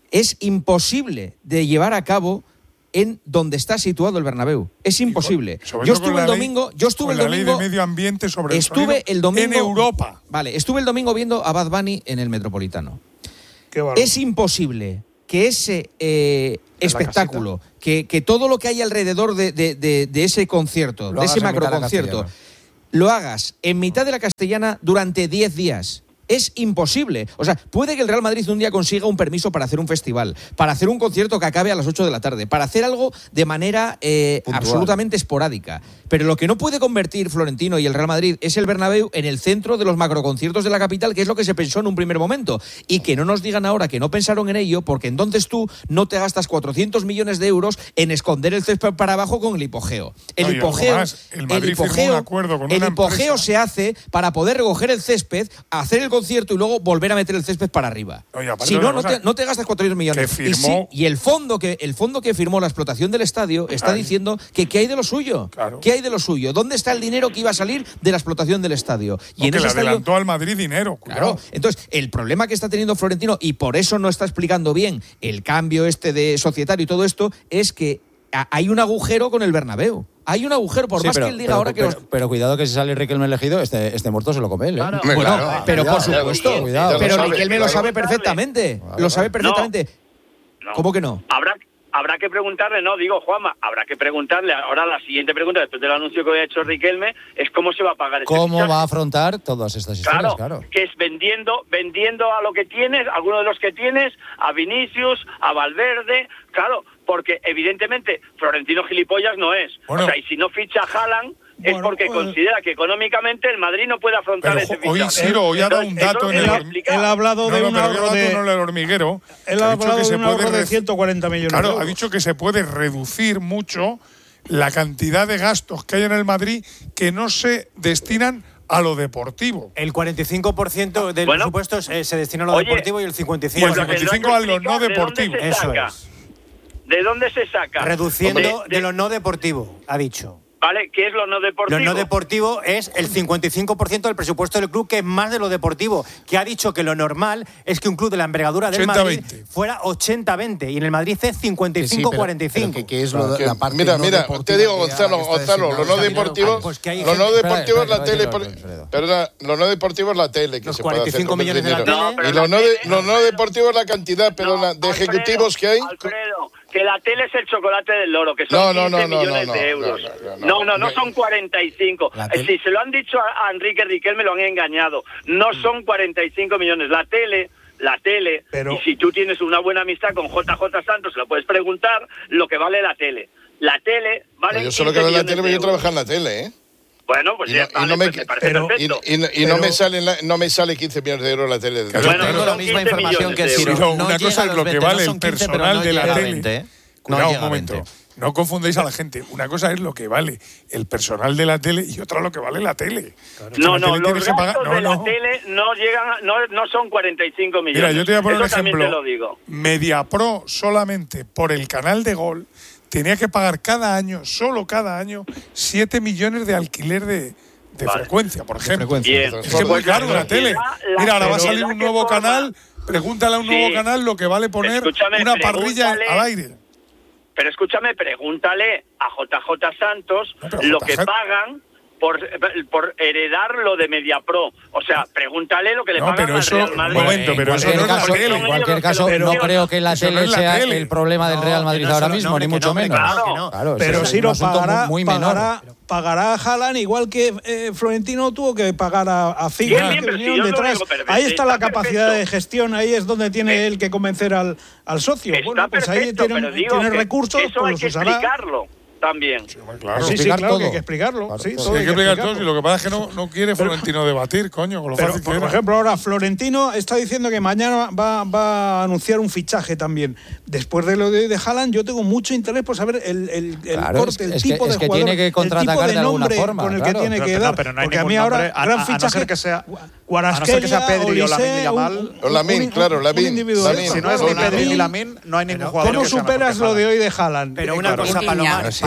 S4: es imposible de llevar a cabo en donde está situado el Bernabéu. Es imposible. Yo estuve el domingo, yo estuve el domingo
S20: la ley de medio ambiente sobre
S4: estuve el, el domingo
S20: en Europa.
S4: Vale, estuve el domingo viendo a Bad Bunny en el Metropolitano.
S20: Qué bárbaro.
S4: Es imposible que ese eh, espectáculo, que, que todo lo que hay alrededor de, de, de, de ese concierto,
S2: Lo
S4: de ese
S2: hagas en mitad de la
S4: macroconcierto,
S2: Castellana.
S4: lo hagas en mitad de la Castellana durante diez días. Es imposible. O sea, puede que el Real Madrid un día consiga un permiso para hacer un festival, para hacer un concierto que acabe a las ocho de la tarde, para hacer algo de manera eh, absolutamente esporádica. Pero lo que no puede convertir Florentino y el Real Madrid es el Bernabéu en el centro de los macroconciertos de la capital, que es lo que se pensó en un primer momento. Y que no nos digan ahora que no pensaron en ello, porque entonces tú no te gastas cuatrocientos millones de euros en esconder el césped para abajo con el hipogeo. El
S20: No, y algo
S4: hipogeo,
S20: más, el Madrid
S4: el hipogeo,
S20: firmó un acuerdo con
S4: el
S20: una
S4: hipogeo
S20: empresa.
S4: se hace para poder recoger el césped, hacer el concierto y luego volver a meter el césped para arriba.
S20: Oye, aparte
S4: Si
S20: de
S4: no,
S20: una
S4: no
S20: cosa,
S4: te, no te gastas cuatrocientos millones.
S20: que
S4: Y,
S20: firmó-
S4: sí, y el fondo que el fondo que firmó la explotación del estadio está
S20: Claro.
S4: diciendo que qué hay de lo suyo.
S20: Claro.
S4: ¿Qué hay de lo suyo? ¿Dónde está el dinero que iba a salir de la explotación del estadio? Y
S20: No, que
S4: ese
S20: le
S4: estadio-
S20: adelantó al Madrid dinero. Cuidado.
S4: Claro, entonces el problema que está teniendo Florentino, y por eso no está explicando bien el cambio este de societario y todo esto, es que a- hay un agujero con el Bernabéu. Hay un agujero, por
S2: Sí,
S4: más
S2: pero,
S4: que él diga
S2: pero-
S4: ahora que
S2: pero,
S4: los...
S2: pero cuidado que si sale Riquelme elegido, este, este muerto se lo come él, ¿eh?
S8: Hombre,
S4: Bueno,
S8: claro.
S4: pero
S2: Cuidado,
S4: por supuesto,
S2: cuidado.
S4: pero
S6: Ya lo sabe,
S4: Riquelme lo
S6: claro.
S4: sabe perfectamente, lo sabe perfectamente.
S23: No.
S4: ¿Cómo que no?
S23: Habrá, habrá que preguntarle, no, digo, Juanma, habrá que preguntarle. Ahora la siguiente pregunta, después del anuncio que había hecho Riquelme, es cómo se va a pagar ese
S2: ¿Cómo
S23: fichaje.
S2: va a afrontar todas estas historias?
S23: Claro,
S2: Claro.
S23: que es vendiendo, vendiendo a lo que tienes, alguno de los que tienes, a Vinicius, a Valverde, claro, porque evidentemente Florentino gilipollas no es.
S20: Bueno.
S23: O sea, y si no ficha a Haaland es
S20: Bueno,
S23: porque
S20: pues-
S23: considera que económicamente el Madrid no puede afrontar
S20: Pero
S23: ese
S20: jo- hoy
S23: fichaje.
S20: Ciro hoy ha dado un
S23: Entonces,
S20: dato
S23: eso
S20: en
S23: lo
S20: el
S23: tiene que
S20: horm-
S23: explicar.
S10: Él ha hablado
S20: No,
S10: de
S20: no,
S10: un
S20: pero
S10: ahorro
S20: yo
S10: de...
S20: dato en el hormiguero.
S10: Él
S20: que
S10: ha
S20: ha dicho
S10: hablado
S20: que
S10: de
S20: se
S10: un ahorro
S20: puede
S10: de
S20: re-
S10: ciento cuarenta millones de
S20: Claro,
S10: euros.
S20: ha dicho que se puede reducir mucho la cantidad de gastos que hay en el Madrid que no se destinan a lo deportivo.
S11: El cuarenta y cinco por ciento del
S23: Bueno.
S11: presupuesto se, se destina a lo
S23: Oye,
S11: deportivo y el cincuenta y
S20: Y
S11: cinco
S20: el
S23: Pues lo tendrá
S20: cincuenta y cinco
S23: que
S20: a lo no
S23: explicar de dónde
S20: deportivo.
S23: se
S11: Eso
S23: saca.
S11: es.
S23: ¿De dónde se saca?
S11: Reduciendo
S23: De-
S11: de,
S23: de-
S11: lo no deportivo, ha dicho.
S23: ¿Vale? ¿Qué es lo no deportivo?
S11: Lo no deportivo es el cincuenta y cinco por ciento del presupuesto del club, que es más de lo deportivo, que ha dicho que lo normal es que un club de la envergadura del
S20: ochenta
S11: Madrid
S20: veinte.
S11: fuera ochenta veinte y en el Madrid es cincuenta y cinco cuarenta y cinco.
S2: ¿Qué es lo de-
S6: Que-
S2: la parte
S6: mira,
S2: no
S6: mira,
S2: deportiva
S6: te digo,
S2: que
S6: Gonzalo,
S2: ahora está
S6: Gonzalo, lo no
S2: designado?
S6: deportivo,
S11: Pues que hay
S6: lo no
S11: gente-
S6: deportivo es la
S2: Espera,
S6: tele,
S2: espera,
S6: por-
S2: espera, espera.
S6: perdona, lo no deportivo es la tele que
S11: Los
S6: se puede hacer
S11: cuarenta y cinco
S6: con el
S11: millones de la
S6: dinero.
S11: tele.
S23: No, pero
S6: Y
S23: la
S6: lo no, de-
S23: tele-
S6: lo no deportivo es la cantidad, perdona, de
S23: Alfredo,
S6: ejecutivos que hay.
S23: Alfredo, que la tele es el chocolate del loro, que son
S6: No, no, no,
S23: quince
S6: no,
S23: millones
S6: no,
S23: de
S6: no,
S23: euros.
S6: no, no,
S23: No,
S6: no.
S23: no, no son cuarenta y cinco.
S2: La
S23: Eh,
S2: tele-
S23: Si se lo han dicho a, a Enrique Riquelme, lo han engañado. No son cuarenta y cinco millones. La tele, la tele,
S10: Pero-
S23: y si tú tienes una buena amistad con J J Santos, se lo puedes preguntar lo que vale la tele. La tele vale
S6: Yo solo
S23: quince
S6: que veo la
S23: millones
S6: tele,
S23: de
S6: yo
S23: euros.
S6: trabajo en la tele, ¿eh?
S23: Bueno, pues
S6: Y
S23: ya
S6: no-
S23: está,
S6: y no me-
S23: pues me parece
S10: pero-
S6: Y,
S23: perfecto.
S6: y- y no me sale la- no me sale quince millones de euros la tele.
S20: Claro,
S23: Bueno,
S9: Tengo
S23: son
S9: la misma
S23: quince
S9: información
S23: millones
S9: que
S23: de
S9: Ciro.
S23: euros.
S20: Pero
S9: No
S20: una
S9: llega
S20: cosa
S9: a
S20: es
S9: los
S20: lo que
S9: veinte,
S20: vale
S9: no
S20: el
S9: son quince, pero
S20: personal
S9: no
S20: de la
S9: llega a
S20: tele.
S9: veinte, ¿eh? No
S20: Cuidado,
S9: llega
S20: un
S9: a
S20: momento.
S9: veinte.
S20: No confundáis a la gente. Una cosa es lo que vale el personal de la tele y otra lo que vale la tele. Si
S23: No,
S20: la
S23: no,
S20: tele
S23: los
S20: tienes que pagar-
S23: gastos
S20: no,
S23: de la
S20: no.
S23: tele no llegan, a- no, no son cuarenta y cinco millones.
S20: Mira, yo te voy a poner
S23: Eso
S20: un
S23: también
S20: ejemplo.
S23: te lo digo.
S20: Mediapro solamente por el canal de Gol tenía que pagar cada año, solo cada año, siete millones de alquiler de, de
S23: Vale.
S20: frecuencia, por ejemplo.
S23: Bien.
S20: Es que es muy caro la tele.
S23: La
S20: Mira, ahora va a salir
S23: sociedad
S20: un
S23: que
S20: nuevo
S23: forma-
S20: canal. Pregúntale a un
S23: Sí.
S20: nuevo canal lo que vale poner
S23: Escúchame,
S20: una parrilla
S23: pregúntale-
S20: al aire.
S23: Pero escúchame, pregúntale a J J Santos
S20: No, pero
S23: lo
S20: J J
S23: que pagan por, por heredar lo de Mediapro. O sea, pregúntale lo que le
S20: No,
S23: pagan
S20: pero
S23: al
S20: eso-
S23: Real
S20: un
S23: Madrid.
S20: momento, pero
S2: en
S20: eso
S2: cualquier
S20: no es la
S2: caso,
S20: tele.
S2: en cualquier caso
S23: Pero-
S2: no creo que la
S20: eso no
S2: tele
S20: es la
S2: sea
S20: tele.
S2: el problema del
S11: No,
S2: Real
S11: que
S2: Madrid
S11: no es
S2: ahora
S11: solo-
S2: mismo,
S11: no,
S2: ni
S11: que
S2: mucho
S11: no, que
S2: menos.
S11: no, que no.
S2: Claro,
S10: Pero
S2: eso es
S10: Siro
S2: un asunto
S10: pagará,
S2: muy menor.
S10: pagará, pagará a Haaland igual que eh, Florentino tuvo que pagar a, a Figo,
S23: Bien, bien,
S10: que
S23: pero si
S10: vinieron
S23: yo lo
S10: detrás.
S23: digo perfecto,
S10: Ahí está la
S23: está
S10: capacidad
S23: perfecto.
S10: de gestión, ahí es donde tiene él que convencer al, al socio.
S23: Está
S10: Bueno, pues ahí
S23: perfecto,
S10: tiene,
S23: pero digo
S10: tiene
S23: que
S10: recursos,
S23: eso
S10: pues
S23: hay
S10: los
S23: que
S10: usará.
S23: explicarlo también.
S20: Claro.
S10: Sí, sí,
S2: Explicar
S10: claro
S2: todo.
S10: que hay que explicarlo.
S2: Claro,
S10: sí,
S2: todo.
S10: todo
S20: Sí,
S10: hay
S20: hay que explicar todo. Y lo que pasa es que no, no quiere Florentino debatir, coño, con lo
S10: Pero,
S20: fácil que
S10: por
S20: era.
S10: ejemplo, ahora Florentino está diciendo que mañana va, va a anunciar un fichaje también. Después de lo de, de Haaland, yo tengo mucho interés por saber el, el, el
S2: Claro,
S10: corte,
S2: es que-
S10: el
S2: es que-
S10: tipo
S2: es
S10: de
S2: que
S10: jugador,
S2: tiene que
S10: el
S2: contraatacar
S10: tipo de
S2: de alguna
S10: nombre
S2: forma,
S10: con el
S2: claro.
S10: que tiene
S21: Pero
S10: que
S21: que no,
S10: dar.
S21: pero no hay
S10: porque a mí
S21: ningún
S10: ahora,
S21: nombre, a-
S10: gran
S21: a no ser
S10: fichaje,
S21: que sea-
S10: Guarasquelia,
S21: a no ser que sea Pedri o Lamine
S10: Olise,
S21: Yamal.
S10: un-
S6: O Lamine,
S10: un-
S6: claro,
S10: un
S6: Lamine,
S10: individuo.
S6: Lamine.
S21: Si no es
S6: Son-
S21: ni Pedri ni Lamine, no hay ningún jugador
S10: ¿Cómo
S21: que sea mejor
S10: superas
S21: que
S10: lo de
S21: Haaland.
S10: hoy de Haaland?
S11: Pero una
S21: Claro.
S11: cosa,
S5: Piña.
S11: Palomar,
S8: Sí,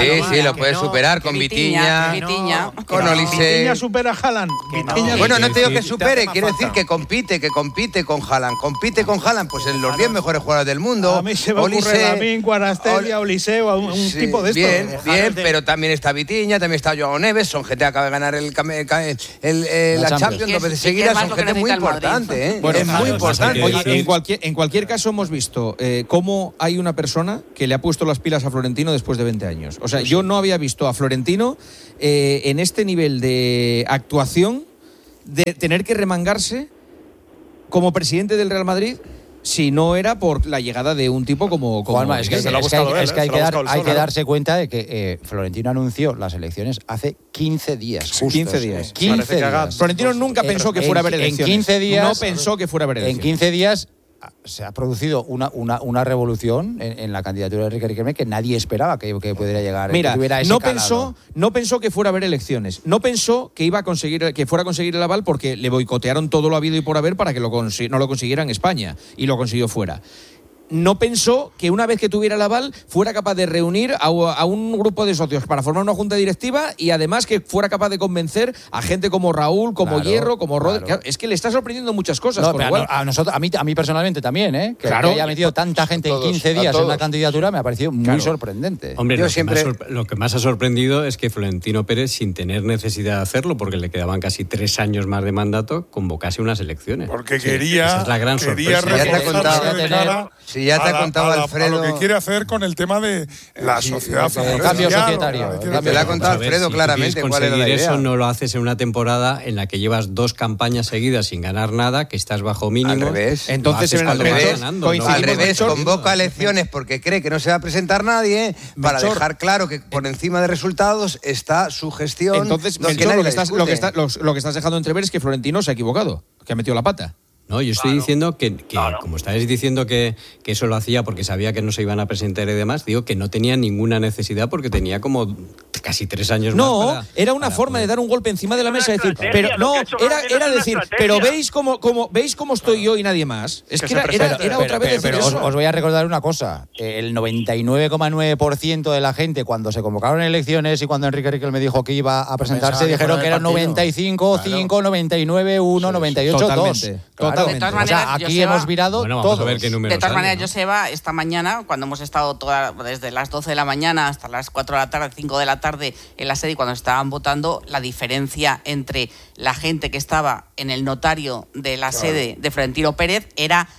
S8: sí, sí, lo puedes superar con Vitiña,
S5: Vitiña.
S8: con Olise.
S10: Vitiña supera a Haaland.
S8: Bueno, no te digo que supere, quiero decir que compite, que compite con Haaland. Compite con Haaland, pues en los diez mejores jugadores del mundo.
S10: A mí se me ocurre a mí, Cuarastelia, Oliseo, un, un
S8: sí,
S10: tipo de estos.
S8: Bien, bien, pero también está Vitiña, también está Joao Neves, son gente que acaba de ganar el, el, el, el la, la Champions dos veces seguidas, son gente muy importante, ¿eh?
S4: Bueno,
S8: es muy importante.
S4: Oye, en cualquier, en cualquier caso hemos visto eh, cómo hay una persona que le ha puesto las pilas a Florentino después de veinte años. O sea, yo no había visto a Florentino eh, en este nivel de actuación, de tener que remangarse como presidente del Real Madrid, si no era por la llegada de un tipo como... como
S2: Juanma, es que, es que, es que hay, es que, hay, que, dar, hay que darse cuenta de que eh, Florentino anunció las elecciones hace quince días. Justos,
S4: quince días.
S2: Eh, quince días.
S4: Florentino nunca pensó que fuera a haber elecciones.
S2: En quince días...
S4: No pensó que fuera a haber elecciones.
S2: En quince días se ha producido una, una, una revolución en, en la candidatura de Enrique Riquelme que nadie esperaba que, que pudiera llegar.
S4: Mira,
S2: que tuviera ese
S4: no
S2: calado.
S4: pensó, no pensó que fuera a haber elecciones. No pensó que iba a conseguir, que fuera a conseguir el aval porque le boicotearon todo lo habido y por haber para que lo no lo consiguiera en España y lo consiguió fuera. No pensó que una vez que tuviera el aval fuera capaz de reunir a, a un grupo de socios para formar una junta directiva y además que fuera capaz de convencer a gente como Raúl, como
S2: Claro,
S4: Hierro, como Rodri.
S2: claro.
S4: Es que le está sorprendiendo muchas cosas.
S2: No,
S4: con
S2: pero
S4: lo cual-
S2: a, nosotros, a, mí, a mí personalmente también, ¿eh? Que,
S4: Claro.
S2: que haya metido tanta gente
S8: Todos,
S2: en quince
S8: a
S2: días en
S8: todos.
S2: una candidatura me ha parecido muy
S4: Claro.
S2: sorprendente.
S22: Hombre,
S8: Yo
S22: lo,
S8: siempre-
S22: que más sorpre- lo que más ha sorprendido es que Florentino Pérez, sin tener necesidad de hacerlo, porque le quedaban casi tres años más de mandato, convocase unas elecciones.
S20: Porque
S22: Sí,
S20: quería,
S22: esa es la gran
S20: quería
S22: sorpresa.
S8: Ya te ha
S20: reforzarse
S8: contado-
S20: de cara
S8: si ya te
S20: a
S8: ha
S20: la-
S8: contado
S20: a la-
S8: Alfredo-
S20: a lo que quiere hacer con el tema de la sociedad.
S2: el
S20: social,
S2: cambio
S20: o lo que
S2: societario,
S20: quiere
S2: el
S20: hacer.
S8: Te lo ha contado
S22: A ver,
S8: Alfredo
S22: si tú
S8: claramente
S22: quieres
S8: cuál era la
S22: conseguir
S8: idea.
S22: eso, no lo haces en una temporada en la que llevas dos campañas seguidas sin ganar nada, que estás bajo mínimo.
S8: Al revés.
S4: Entonces,
S22: lo haces
S4: en el
S22: cuando vas
S4: revés,
S22: ganando,
S4: coincidimos
S8: Al
S22: ¿no?
S8: revés,
S4: Melchor.
S8: convoca elecciones porque cree que no se va a presentar nadie para
S4: Melchor.
S8: dejar claro que por encima de resultados está su gestión.
S4: Entonces,
S8: no, que
S4: Melchor,
S8: nadie
S4: lo, que
S8: la
S4: estás, lo, que
S8: discute.
S4: está- los- lo que estás dejando entrever es que Florentino se ha equivocado, que ha metido la pata.
S22: No, yo estoy diciendo que, que como estáis diciendo que, que eso lo hacía porque sabía que no se iban a presentar y demás, digo que no tenía ninguna necesidad porque tenía como casi tres años
S4: No,
S22: más. para-
S4: era una
S22: para
S4: forma
S22: poder-
S4: de dar un golpe encima de la mesa y decir,
S23: estrategia,
S4: pero
S23: lo
S4: no,
S23: que ha hecho
S4: era,
S23: Florentino
S4: era
S23: es una
S4: decir,
S23: estrategia.
S4: pero veis cómo, cómo, veis cómo estoy yo y nadie más. Es que,
S21: Que
S4: era,
S21: se
S4: era,
S21: presente.
S4: era otra vez
S2: Pero,
S4: decir
S2: pero os,
S4: eso.
S2: os voy a recordar una cosa. El noventa y nueve coma nueve por ciento de la gente, cuando se convocaron elecciones y cuando Enrique Riquelme dijo que iba a presentarse, Pensaba que dijeron fuera que del eran partido. noventa y cinco, cinco, noventa y nueve, uno, noventa y ocho, dos.
S4: Totalmente, totalmente.
S5: De todas
S2: O sea,
S5: maneras,
S2: aquí
S5: Joseba-
S2: hemos virado
S22: Bueno, vamos
S2: todos.
S22: a ver qué números
S5: De todas
S22: salen,
S5: maneras,
S22: ¿no?
S5: Joseba, esta mañana, cuando hemos estado toda, desde las doce de la mañana hasta las cuatro de la tarde, cinco de la tarde en la sede y cuando estaban votando, la diferencia entre la gente que estaba en el notario de la sede de Florentino Pérez era,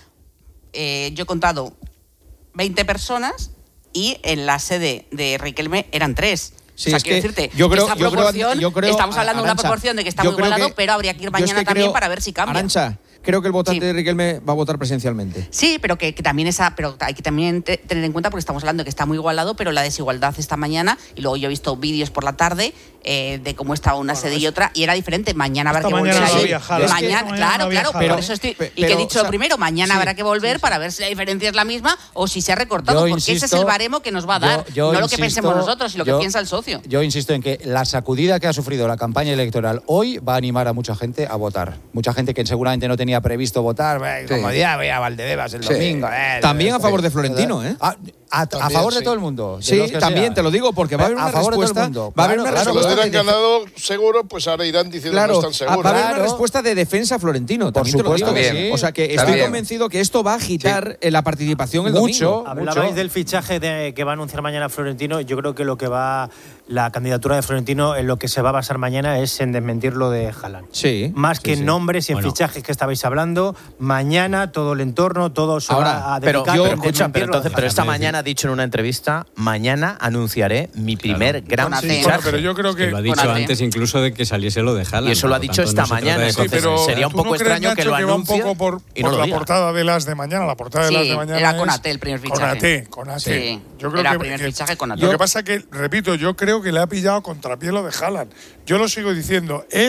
S5: eh, yo he contado, veinte personas y en la sede de Riquelme eran tres.
S4: Sí,
S5: o sea,
S4: es
S5: quiero
S4: que
S5: decirte,
S4: yo creo-
S5: esa
S4: yo creo-
S5: proporción,
S4: yo creo,
S5: estamos hablando de una
S4: Arantxa,
S5: proporción de que está
S4: yo
S5: muy
S4: creo
S5: igualado,
S4: que-
S5: pero habría que ir
S4: yo es
S5: mañana
S4: que
S5: también
S4: creo-
S5: para ver si cambia.
S4: Arantxa, creo que el votante
S5: Sí.
S4: de Riquelme va a votar presencialmente.
S5: Sí, pero que, que también esa, pero hay que también te- tener en cuenta porque estamos hablando de que está muy igualado, pero la desigualdad esta mañana y luego yo he visto vídeos por la tarde eh, de cómo estaba una sede y otra y era diferente. Mañana habrá
S10: Esta
S5: que volver
S10: mañana
S5: a
S10: no
S5: ir.
S10: había Haaland. Es que
S5: Mañana,
S10: esta mañana
S5: claro,
S10: no había
S5: claro,
S10: Haaland.
S5: por eso estoy
S4: Pero-
S5: y que he
S4: pero,
S5: dicho
S4: o sea,
S5: primero, mañana
S4: sí,
S5: habrá que volver para ver si la diferencia es la misma o si se ha recortado,
S2: Yo
S5: porque ese es
S2: insisto-
S5: el baremo que nos va a dar,
S2: yo- yo
S5: no lo que
S2: insisto-
S5: pensemos nosotros, sino lo
S2: yo-
S5: que piensa el socio.
S2: Yo insisto en que la sacudida que ha sufrido la campaña electoral hoy va a animar a mucha gente a votar. Mucha gente que seguramente no tenía previsto votar, eh,
S8: Sí.
S2: comodidad, voy a Valdebebas el
S8: Sí.
S2: domingo. eh,
S4: También a
S2: eh,
S4: favor de
S2: eh,
S4: Florentino, ¿eh?
S2: A, a- a
S6: También,
S2: favor de
S6: sí.
S2: todo el mundo. de
S4: Sí,
S2: los que
S4: también
S2: sea.
S4: te lo digo, porque va a haber
S2: A
S4: una
S2: favor de todo el
S4: respuesta.
S2: mundo.
S4: Va a haber
S2: Claro,
S4: una
S2: claro,
S6: Si lo
S4: respuesta.
S6: hubieran
S4: de-
S6: ganado seguro, pues ahora irán diciendo
S4: Claro,
S6: que no están
S4: ah, va a
S6: seguros.
S4: haber una
S2: Claro.
S4: respuesta de defensa a Florentino.
S2: Por
S4: También te lo
S2: supuesto
S4: digo.
S2: que sí.
S4: O sea que
S8: Está
S4: estoy
S8: bien.
S4: convencido que esto va a agitar eh, la participación el
S2: Mucho.
S4: domingo.
S11: Hablabais
S2: mucho.
S11: del fichaje de, que va a anunciar mañana Florentino. Yo creo que lo que va la candidatura de Florentino en lo que se va a basar mañana es en desmentir lo de Haaland.
S4: Sí.
S11: Más
S4: sí,
S11: que en
S4: sí.
S11: nombres y en
S22: Bueno.
S11: fichajes que estabais hablando, mañana todo el entorno, todo se
S4: Ahora,
S11: va a
S9: Pero,
S11: dedicar
S9: yo,
S11: a
S9: escucha,
S11: desmentir
S9: pero
S11: lo de
S9: entonces, pero esta
S22: Haaland.
S9: mañana ha dicho en una entrevista, mañana anunciaré mi primer gran
S5: Con Ate.
S9: fichaje.
S20: Bueno, pero yo creo
S22: Que
S20: que
S22: lo ha dicho
S5: Con Ate.
S22: antes incluso de que saliese lo de Haaland.
S9: Y eso lo ha
S22: por lo
S9: dicho
S22: tanto,
S9: esta
S22: no se trata
S9: mañana,
S22: de
S9: entonces
S22: confundir.
S9: sería un
S20: ¿tú no
S9: poco
S20: crees,
S9: extraño que
S20: Nacho,
S9: lo
S20: que va un
S9: anuncie
S20: poco por,
S9: y
S20: por
S9: no lo
S20: la
S9: diga.
S20: portada de las de mañana. La portada de
S5: Sí,
S20: las de mañana
S5: era con
S20: es-
S5: Ate el primer
S20: Con
S5: fichaje.
S20: Ate, con Ate.
S5: Sí,
S20: Yo creo
S5: era
S20: que,
S5: el primer
S20: que-
S5: fichaje con Ate.
S20: Lo
S5: Yo-
S20: que pasa que, repito, yo creo que le ha pillado contrapié lo de Haaland. Yo lo sigo diciendo. Él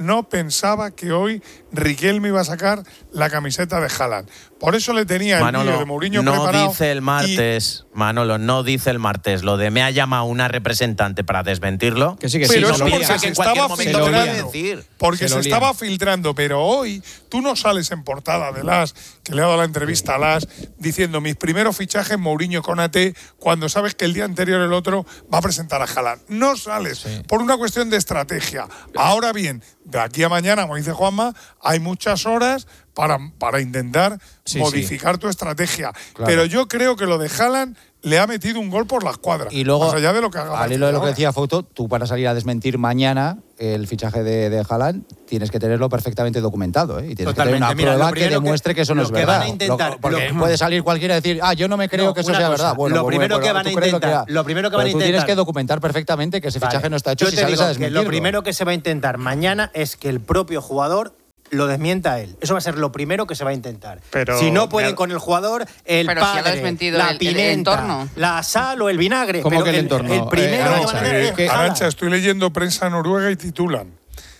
S20: no pensaba que hoy Riquelme iba a sacar la camiseta de Haaland. Por eso le tenía el
S9: Manolo,
S20: vídeo de Mourinho
S9: no
S20: preparado.
S9: dice el martes, y... Manolo, no dice el martes lo de me ha llamado una representante para desmentirlo.
S20: Que sí, que pero sí, eso porque se, se estaba filtrando. Decir. Porque se, se estaba filtrando, pero hoy tú no sales en portada de Las, que le ha dado la entrevista a Las, diciendo mis primeros fichajes Mourinho con A T, cuando sabes que el día anterior el otro va a presentar a Haaland. No sales, sí. por una cuestión de estrategia. Ahora bien, de aquí a mañana, como dice Juanma, hay muchas horas para, para intentar sí, modificar sí. tu estrategia. Claro. Pero yo creo que lo de Haaland le ha metido un gol por la escuadra.
S2: Y luego,
S20: más allá de lo que haga.
S2: Al hilo de lo que decía Fouto, tú para salir a desmentir mañana el fichaje de, de Haaland tienes que tenerlo perfectamente documentado, ¿eh? Y tienes Totalmente. que tener una Mira, prueba que demuestre que, que eso no es verdad. Intentar, lo, porque lo, puede salir cualquiera y decir, ah, yo no me creo no, que eso sea cosa, verdad. Bueno,
S11: lo primero
S2: bueno,
S11: que van a intentar, lo, lo primero que van a intentar,
S2: tú tienes que documentar perfectamente que ese fichaje vale. no está hecho
S11: yo
S2: si
S11: te
S2: sales
S11: digo
S2: a desmentirlo.
S11: Que lo primero que se va a intentar mañana es que el propio jugador lo desmienta él. Eso va a ser lo primero que se va a intentar. Pero si no pueden con el jugador, el
S5: pero
S11: padre,
S5: si
S11: la
S5: el,
S11: pimienta,
S5: el entorno.
S11: la sal o el vinagre.
S2: ¿Cómo
S11: pero
S2: que el,
S11: el
S2: entorno?
S11: El primero
S20: eh,
S11: que van a tener es
S20: que, Arantxa, estoy leyendo prensa noruega y titulan.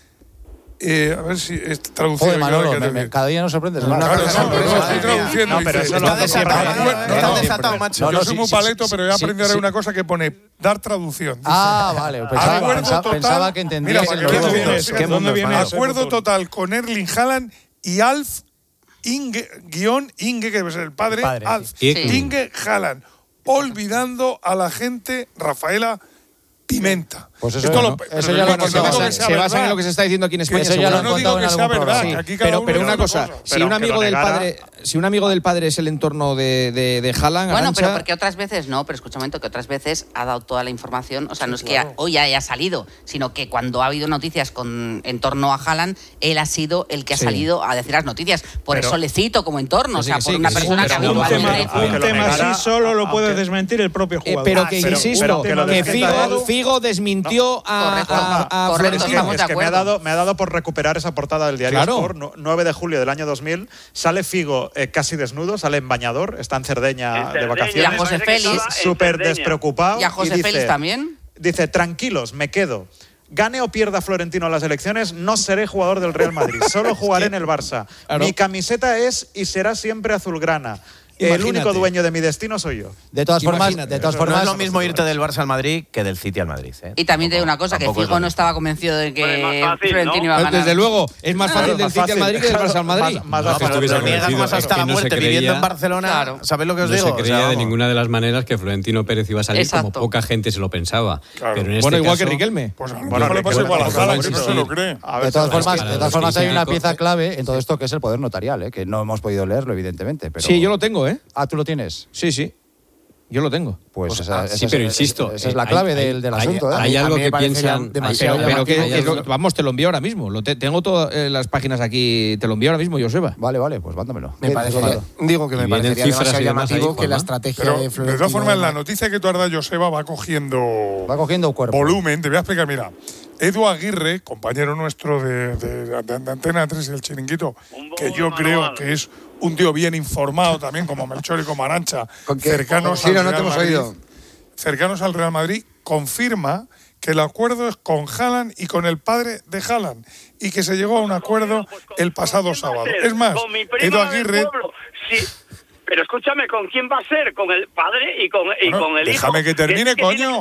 S20: Eh, a ver si es traducido.
S2: Joder, Manolo, me, me, cada día nos sorprendes.
S20: No, claro, no, no, no, estoy traduciendo.
S11: No, pero eso
S20: está
S11: desatado, está desatado, macho.
S20: Yo soy muy paleto, pero voy a aprender una cosa que pone dar traducción.
S2: Ah, vale. Pensaba, pensaba,
S20: total,
S2: pensaba que entendías
S20: mira,
S2: el
S20: noruego. ¿Qué ¿Dónde viene? Acuerdo total con Erling Haaland y Alf Inge, guión Inge, que debe ser el padre, el padre Alf sí. Inge Haaland, olvidando a la gente Rafaela Pimenta.
S2: Pues eso, Esto
S20: lo,
S2: no, eso ya lo
S4: se basa, se basa en lo que se está diciendo aquí en España.
S20: Eso ya lo no digo que sea verdad. Sí, aquí
S4: pero pero una cosa, cosa. Si, un amigo del padre, si un amigo del padre es el entorno de, de, de Haaland…
S5: Bueno,
S4: Arantxa,
S5: pero porque otras veces no, pero escucha un momento, que otras veces ha dado toda la información, o sea, sí, no es claro. que hoy haya salido, sino que cuando ha habido noticias con, en torno a Haaland, él ha sido el que ha sí. salido a decir las noticias. Por pero, eso le cito como entorno, o sea, por sí, una persona que…
S10: Un tema así solo lo puede desmentir el propio jugador.
S4: Pero que insisto, que Figo desmintió a… A, a
S5: Correcto, estamos
S21: es
S5: de
S21: que
S5: acuerdo.
S21: me ha, dado, me ha dado por recuperar esa portada del diario
S4: claro.
S21: Sport, nueve de julio del año dos mil. Sale Figo eh, casi desnudo, sale en bañador, está en Cerdeña, en Cerdeña de vacaciones.
S5: Y a José Félix.
S21: Súper despreocupado.
S5: Y a José
S21: y
S5: Félix
S21: dice,
S5: también.
S21: Dice, tranquilos, me quedo. Gane o pierda Florentino las elecciones, no seré jugador del Real Madrid. Solo jugaré en el Barça. Claro. Mi camiseta es y será siempre azulgrana. Imagínate. El único dueño de mi destino soy yo.
S2: De todas formas, de todas formas
S9: no es lo mismo irte del Barça al Madrid que del City al Madrid. ¿eh?
S5: Y también te digo una cosa, que Figo no estaba convencido de que bueno, fácil, Florentino ¿no? iba a ganar.
S4: Desde luego, es más fácil del City al Madrid que del Barça al Madrid.
S9: Más, más, no, lo niegas más hasta la muerte viviendo en Barcelona.
S4: Claro.
S9: ¿Sabéis lo que os
S22: no
S9: digo?
S22: No se creía o sea, de ninguna de las maneras que Florentino Pérez iba a salir Exacto. como poca gente se lo pensaba.
S4: Claro.
S22: Pero en este
S4: bueno, igual
S22: caso,
S4: que Riquelme.
S20: Pues bueno, le pasa igual a Haaland, no se lo cree.
S2: De todas formas, de todas formas hay una pieza clave en todo esto que es el poder notarial, que no hemos podido leerlo, evidentemente.
S4: Sí, yo lo tengo, ¿eh?
S2: Ah, ¿tú lo tienes?
S4: Sí, sí. Yo lo tengo.
S2: Pues esa,
S22: ah,
S2: esa,
S22: sí,
S2: esa,
S22: pero
S2: esa,
S22: insisto,
S2: esa es la clave
S22: hay,
S2: del, del
S22: hay,
S2: asunto. ¿eh?
S22: Hay algo que piensan
S4: demasiado. Pero, pero que, es lo, vamos, te lo envío ahora mismo. Lo te, tengo todas eh, las páginas aquí. Te lo envío ahora mismo, Joseba.
S2: Vale, vale, pues mándamelo.
S13: Me parece, digo que me parecería demasiado llamativo ahí, que la estrategia
S20: pero,
S13: de Florentino…
S20: De todas formas, la noticia que tú has dado, Joseba, va cogiendo…
S2: Va cogiendo cuerpo.
S20: Volumen. Te voy a explicar, mira. Edu Aguirre, compañero nuestro de, de, de, de Antena tres y el Chiringuito, que yo creo que es un tío bien informado también, como Melchor y como Arantxa, cercanos
S13: sí,
S20: al
S13: no,
S20: Real
S13: no te hemos
S20: Madrid,
S13: oído.
S20: cercanos al Real Madrid, confirma que el acuerdo es con Haaland y con el padre de Haaland y que se llegó a un acuerdo el pasado sábado. Es más, Edu Aguirre…
S23: Sí. Pero escúchame, ¿con quién va a ser? ¿Con el padre y con, y
S20: bueno,
S23: con el hijo?
S20: Déjame que termine,
S23: que
S20: coño.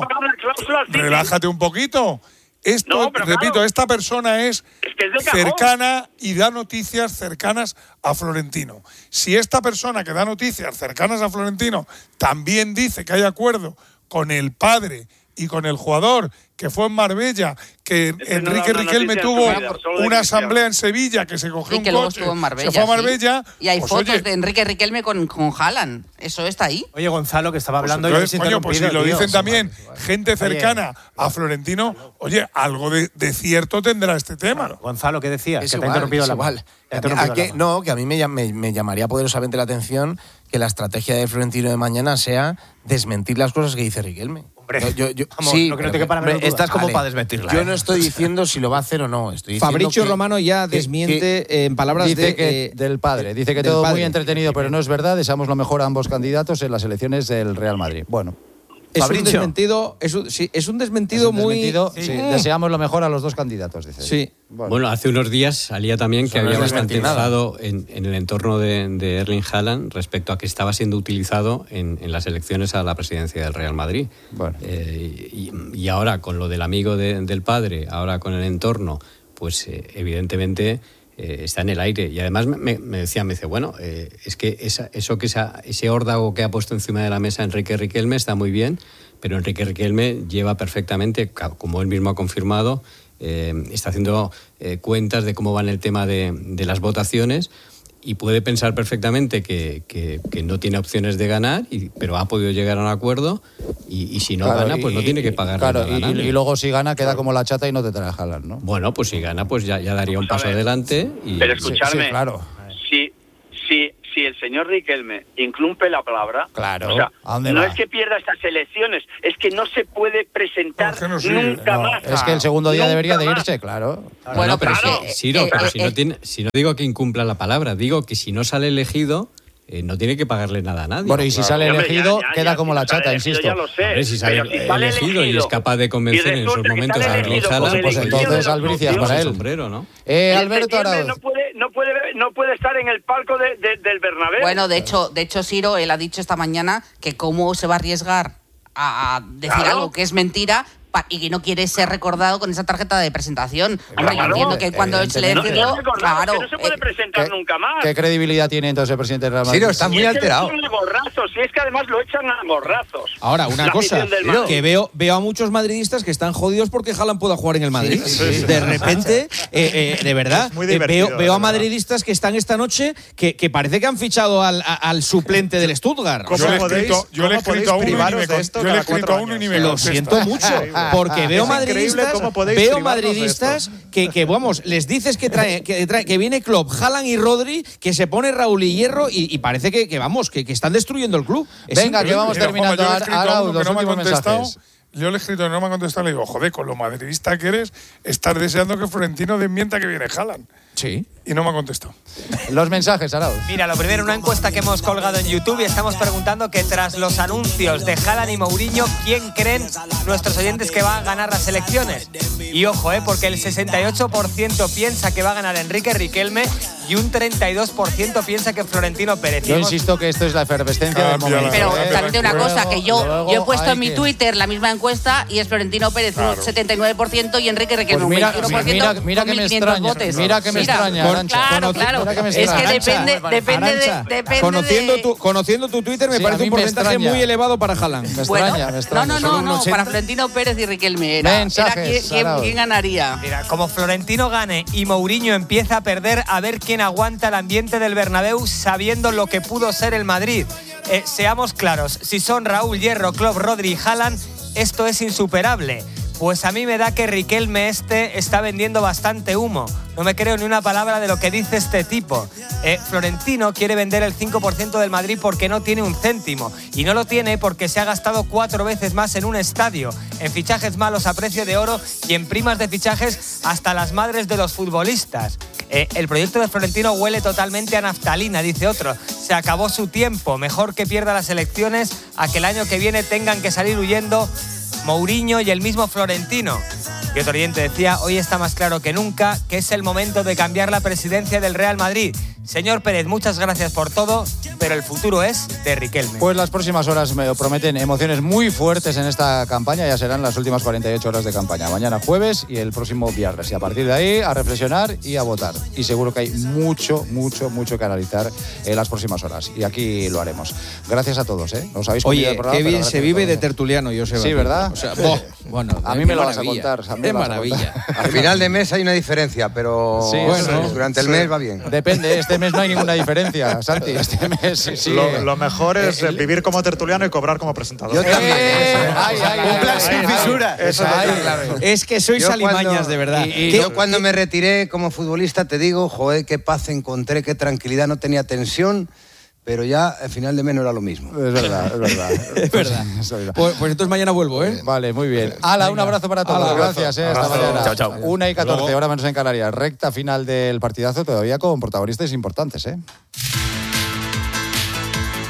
S20: Que Relájate un poquito. Esto, no, repito, claro, esta persona es,
S23: es, que es
S20: cercana y da noticias cercanas a Florentino. Si esta persona que da noticias cercanas a Florentino también dice que hay acuerdo con el padre y con el jugador, que fue en Marbella, que es Enrique Riquelme tuvo vida, una asamblea en Sevilla, que se cogió
S5: y que
S20: un coche,
S5: en Marbella,
S20: se fue a Marbella…
S5: Sí. Y hay
S20: pues,
S5: fotos
S20: oye,
S5: de Enrique Riquelme con, con Haaland. ¿Eso está ahí?
S11: Oye, Gonzalo, que estaba hablando…
S20: Pues entonces,
S11: y
S20: coño, pues si lo
S11: tío,
S20: dicen también
S11: vale, vale.
S20: gente cercana oye, a Florentino, oye, algo de, de cierto tendrá este tema.
S11: Claro. Gonzalo, ¿qué decías?
S13: Es
S11: que
S13: igual,
S11: te ha interrumpido
S13: es
S11: la
S13: igual.
S11: A,
S13: a que, no, que a mí me, me, me llamaría poderosamente la atención que la estrategia de Florentino de mañana sea desmentir las cosas que dice Riquelme.
S11: Hombre,
S13: yo, yo,
S11: vamos,
S13: sí,
S11: no creo que para
S9: hombre, estás como
S13: vale.
S9: para desmentirla.
S13: Yo no estoy diciendo si lo va a hacer o no. Estoy
S4: Fabricio
S13: que,
S4: Romano ya desmiente que, que en palabras
S2: dice
S4: de,
S2: que,
S4: eh,
S2: del padre. Dice que todo
S4: padre.
S2: muy entretenido, pero no es verdad. Deseamos lo mejor a ambos candidatos en las elecciones del Real Madrid. Bueno.
S4: Es un desmentido, es un, sí, es un desmentido,
S2: es un
S4: muy...
S2: desmentido, sí. Sí. Deseamos lo mejor a los dos candidatos, dice.
S4: Sí.
S22: Bueno. bueno, hace unos días salía también Eso que no había bastante enfado en, en el entorno de, de Erling Haaland respecto a que estaba siendo utilizado en, en las elecciones a la presidencia del Real Madrid.
S2: Bueno.
S22: Eh, y, y ahora, con lo del amigo de, del padre, ahora con el entorno, pues eh, evidentemente... Eh, está en el aire. Y además me, me decía, me dice, bueno, eh, es que esa, eso que esa, ese órdago que ha puesto encima de la mesa Enrique Riquelme está muy bien, pero Enrique Riquelme lleva perfectamente, como él mismo ha confirmado, eh, está haciendo eh, cuentas de cómo va en el tema de, de las votaciones y puede pensar perfectamente que, que, que no tiene opciones de ganar, y, pero ha podido llegar a un acuerdo y, y si no
S2: claro,
S22: gana, pues
S2: y,
S22: no tiene que pagar
S2: claro,
S22: nada.
S2: Y, y luego si gana queda como la chata y no te trae a jalar, ¿no?
S22: Bueno, pues si gana, pues ya, ya daría un paso adelante. Y...
S23: Pero escucharme,
S2: sí, sí, claro.
S23: si, si, si el señor Riquelme incumple la palabra,
S2: claro.
S23: o sea,
S2: ¿a dónde
S23: no
S2: va?
S23: es que pierda estas elecciones, es que no se puede presentar no, es que no
S2: no,
S23: nunca más.
S2: Es que el segundo día
S23: nunca
S2: debería de
S23: más.
S2: irse, claro.
S22: Bueno, bueno pero,
S23: claro.
S22: si, Ciro,
S23: Eh,
S22: pero
S23: eh,
S22: si, no tiene, si no digo que incumpla la palabra, digo que si no sale elegido, eh, no tiene que pagarle nada a nadie.
S2: Bueno, y si
S22: claro.
S2: sale elegido,
S23: ya, ya,
S2: queda
S23: ya,
S2: como
S23: si
S2: la
S23: no sale
S2: chata,
S23: elegido,
S2: insisto.
S23: Ya lo sé,
S22: Hombre, si sale,
S23: si sale
S22: elegido,
S23: elegido
S22: y es capaz de convencer en esos momentos a Erling Haaland,
S2: pues entonces albricias para él.
S22: Sombrero, ¿no?
S2: Eh, Alberto Arauz.
S23: No puede, no, puede, no puede estar en el palco de, de, del Bernabéu.
S5: Bueno, de hecho, de hecho, Ciro, él ha dicho esta mañana que cómo se va a arriesgar a, a decir
S23: claro.
S5: algo que es mentira y que no quiere ser recordado con esa tarjeta de presentación. Hombre, yo entiendo que cuando él se le decirlo,
S23: no,
S5: claro.
S23: Que no se puede presentar
S2: ¿qué,
S23: nunca más.
S2: ¿Qué credibilidad tiene entonces el presidente del Real Madrid?
S8: Ciro, está muy
S23: y es
S8: alterado.
S23: Que lo echan a gorrazos, y es que además lo echan a gorrazos.
S4: Ahora, una
S23: La
S4: cosa,
S23: Ciro,
S4: que veo, veo a muchos madridistas que están jodidos porque Haaland pueda jugar en el Madrid.
S2: Sí, sí, sí.
S4: De repente, eh, eh, de verdad, eh, veo, veo a madridistas que están esta noche que, que parece que han fichado al, a, al suplente del Stuttgart.
S20: Yo le he escrito, yo le he escrito a uno y ni me, yo le he escrito a uno y ni me
S4: Lo
S20: contesta.
S4: siento mucho, porque veo madridistas, veo madridistas que, que, vamos, les dices que trae, que trae, que viene Klopp, Haaland y Rodri, que se pone Raúl y Hierro y, y parece que, que vamos, que, que están destruyendo el club. Es
S2: Venga,
S4: increíble.
S2: que vamos
S20: Mira,
S2: terminando.
S20: Juanma, yo le he escrito a
S2: Arauz,
S20: uno
S2: los
S20: que no me ha
S2: últimos
S20: contestado.
S2: mensajes.
S20: Yo le he escrito y no me ha contestado. Le digo, joder, con lo madridista que eres, estás deseando que Florentino desmienta que viene Haaland.
S4: Sí.
S20: Y no me ha contestado.
S2: Los mensajes, Arauz.
S1: Mira, lo primero, una encuesta que hemos colgado en YouTube y estamos preguntando que tras los anuncios de Haaland y Mourinho, ¿quién creen nuestros oyentes que va a ganar las elecciones? Y ojo, eh, porque el sesenta y ocho por ciento piensa que va a ganar Enrique Riquelme y un treinta y dos por ciento piensa que Florentino Pérez.
S2: Yo insisto que esto es la efervescencia del momento.
S5: Pero
S2: ¿eh?
S5: también una cosa, que yo,
S2: luego
S5: yo he puesto
S2: hay
S5: en mi
S2: que-
S5: Twitter la misma encuesta y es Florentino Pérez
S2: Claro.
S5: un setenta y nueve por ciento y Enrique Riquelme
S2: Pues mira,
S5: un veintiuno por ciento
S2: mira, mira
S5: con
S2: que me
S5: mil quinientos
S2: extraña,
S5: votos.
S2: mira que me extraña, Arantxa.
S5: Claro,
S2: Conoci-
S5: claro.
S2: mira que me
S5: Es que
S2: extraña.
S5: depende, depende
S4: Arantxa,
S5: de... Depende
S4: conociendo,
S5: de...
S4: tu, conociendo tu Twitter, me
S2: Sí, a
S4: parece
S2: mí
S4: un
S2: me
S4: porcentaje
S2: extraña.
S4: muy elevado para Haaland.
S2: Me
S5: Bueno,
S2: extraña, me extraña.
S5: no, no,
S2: Solo
S5: no,
S2: un
S5: no,
S2: ochenta.
S5: para Florentino Pérez y Riquelme era,
S2: Mensajes,
S5: era quién, quién,
S2: Arauz.
S5: quién ganaría.
S1: Mira, como Florentino gane y Mourinho empieza a perder, a ver quién aguanta el ambiente del Bernabéu sabiendo lo que pudo ser el Madrid. Eh, seamos claros, si son Raúl, Hierro, Klopp, Rodri y Haaland, esto es insuperable. Pues a mí me da que Riquelme este está vendiendo bastante humo. No me creo ni una palabra de lo que dice este tipo. Eh, Florentino quiere vender el cinco por ciento del Madrid porque no tiene un céntimo. Y no lo tiene porque se ha gastado cuatro veces más en un estadio, en fichajes malos a precio de oro y en primas de fichajes hasta las madres de los futbolistas. Eh, el proyecto de Florentino huele totalmente a naftalina, dice otro. Se acabó su tiempo. Mejor que pierda las elecciones a que el año que viene tengan que salir huyendo Mourinho y el mismo Florentino. Y otro oyente decía, hoy está más claro que nunca que es el momento de cambiar la presidencia del Real Madrid. Señor Pérez, muchas gracias por todo, pero el futuro es de Riquelme.
S2: Pues las próximas horas me prometen emociones muy fuertes en esta campaña. Ya serán las últimas cuarenta y ocho horas de campaña. Mañana jueves y el próximo viernes. Y a partir de ahí a reflexionar y a votar. Y seguro que hay mucho, mucho, mucho que analizar en las próximas horas. Y aquí lo haremos. Gracias a todos, ¿eh? Os habéis comido
S4: Oye,
S2: el programa,
S4: qué
S2: pero
S4: bien
S2: gracias
S4: se
S2: a
S4: vive
S2: todos.
S4: de tertuliano, Joseba.
S2: Sí, ¿verdad?
S4: O sea, boh, bueno,
S2: a mí
S4: qué
S2: me lo vas a
S4: maravilla,
S2: contar. A mí
S4: qué
S2: me lo vas a
S4: maravilla.
S2: contar.
S8: Al final de mes hay una diferencia, pero
S2: Sí,
S8: bueno,
S2: sí.
S8: durante el
S2: Sí.
S8: mes va bien.
S2: Depende, este mes no hay ninguna diferencia, Santi. Este mes sí, sí.
S21: Lo, lo mejor es eh, vivir como tertuliano y cobrar como presentador.
S8: Yo también.
S2: Eh, ay, ay, ay,
S8: Un plan
S2: ay,
S8: sin
S2: ay,
S8: fisura.
S2: ay,
S8: Eso
S2: ay,
S8: es claro.
S4: Es que sois
S8: Yo
S4: alimañas,
S8: cuando-
S4: de verdad.
S8: Y, y
S4: ¿Qué-
S8: yo cuando me retiré como futbolista, te digo, joder, qué paz encontré, qué tranquilidad, no tenía tensión, pero ya al final de mes no era lo mismo.
S2: Es verdad, es verdad.
S4: Es verdad.
S2: Eso es verdad.
S4: Pues, pues entonces mañana vuelvo, ¿eh?
S2: Vale, muy bien. Ala, un abrazo para todos.
S4: Ala,
S2: Gracias, eh, hasta
S9: abrazo.
S2: mañana.
S9: Chao, chao.
S2: Una y catorce,
S9: Luego.
S2: ahora menos en Canarias. Recta final del partidazo, todavía con protagonistas importantes, ¿eh?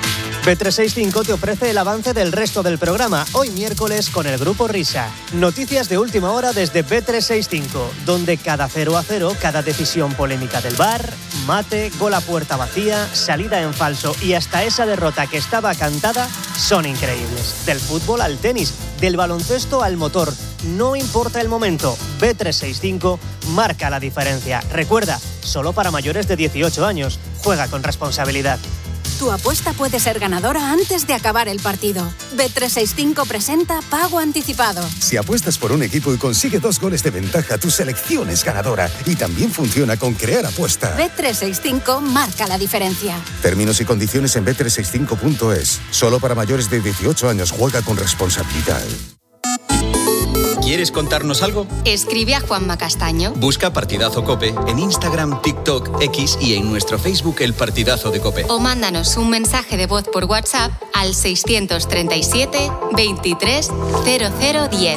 S14: B trescientos sesenta y cinco te ofrece el avance del resto del programa, hoy miércoles con el Grupo Risa. Noticias de última hora desde B trescientos sesenta y cinco, donde cada cero a cero, cada decisión polémica del V A R, mate, gol a puerta vacía, salida en falso y hasta esa derrota que estaba cantada son increíbles. Del fútbol al tenis, del baloncesto al motor, no importa el momento, B trescientos sesenta y cinco marca la diferencia. Recuerda, solo para mayores de dieciocho años, juega con responsabilidad.
S15: Tu apuesta puede ser ganadora antes de acabar el partido. B trescientos sesenta y cinco presenta Pago Anticipado.
S17: Si apuestas por un equipo y consigue dos goles de ventaja, tu selección es ganadora. Y también funciona con Crear Apuesta.
S15: B trescientos sesenta y cinco marca la diferencia.
S17: Términos y condiciones en B trescientos sesenta y cinco punto es. Solo para mayores de dieciocho años. Juega con responsabilidad.
S12: ¿Quieres contarnos algo?
S7: Escribe a Juanma Castaño.
S12: Busca Partidazo COPE en Instagram, TikTok, X y en nuestro Facebook El Partidazo de COPE.
S7: O mándanos un mensaje de voz por WhatsApp al seiscientos treinta y siete, veintitrés, cero cero diez.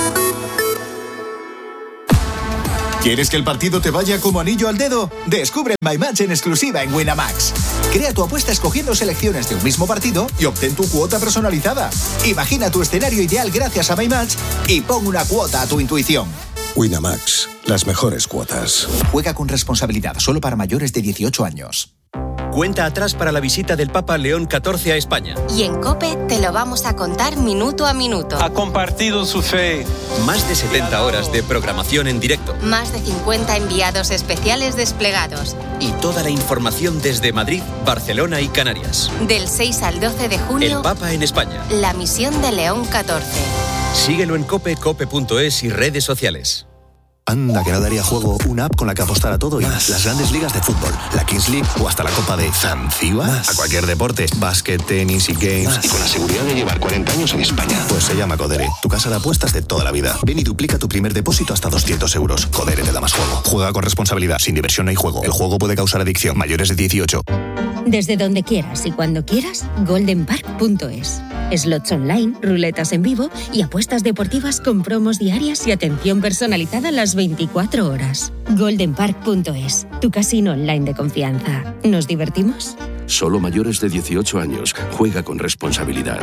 S24: ¿Quieres que el partido te vaya como anillo al dedo? Descubre My Match en exclusiva en Winamax. Crea tu apuesta escogiendo selecciones de un mismo partido y obtén tu cuota personalizada. Imagina tu escenario ideal gracias a My Match y pon una cuota a tu intuición.
S17: Winamax, las mejores cuotas.
S24: Juega con responsabilidad, solo para mayores de dieciocho años.
S12: Cuenta atrás para la visita del Papa León catorce a España.
S7: Y en COPE te lo vamos a contar minuto a minuto.
S25: Ha compartido su fe.
S12: Más de setenta horas de programación en directo.
S7: Más de cincuenta enviados especiales desplegados.
S12: Y toda la información desde Madrid, Barcelona y Canarias.
S7: Del seis al doce de junio.
S12: El Papa en España.
S7: La misión de León catorce.
S12: Síguelo en COPE, cope punto es y redes sociales.
S17: Anda, que no daría juego una app con la que apostar a todo y más. Las grandes ligas de fútbol, la Kings League o hasta la Copa de Zanzíbar. A cualquier deporte, básquet, tenis y games. Más. Y con la seguridad de llevar cuarenta años en España. Pues se llama Codere, tu casa de apuestas de toda la vida. Ven y duplica tu primer depósito hasta doscientos euros. Codere te da más juego. Juega con responsabilidad, sin diversión no hay juego. El juego puede causar adicción. Mayores de dieciocho.
S26: Desde donde quieras y cuando quieras, golden park punto es. Slots online, ruletas en vivo y apuestas deportivas con promos diarias y atención personalizada las veinticuatro horas. golden park punto es, tu casino online de confianza. ¿Nos divertimos?
S17: Solo mayores de dieciocho años. Juega con responsabilidad.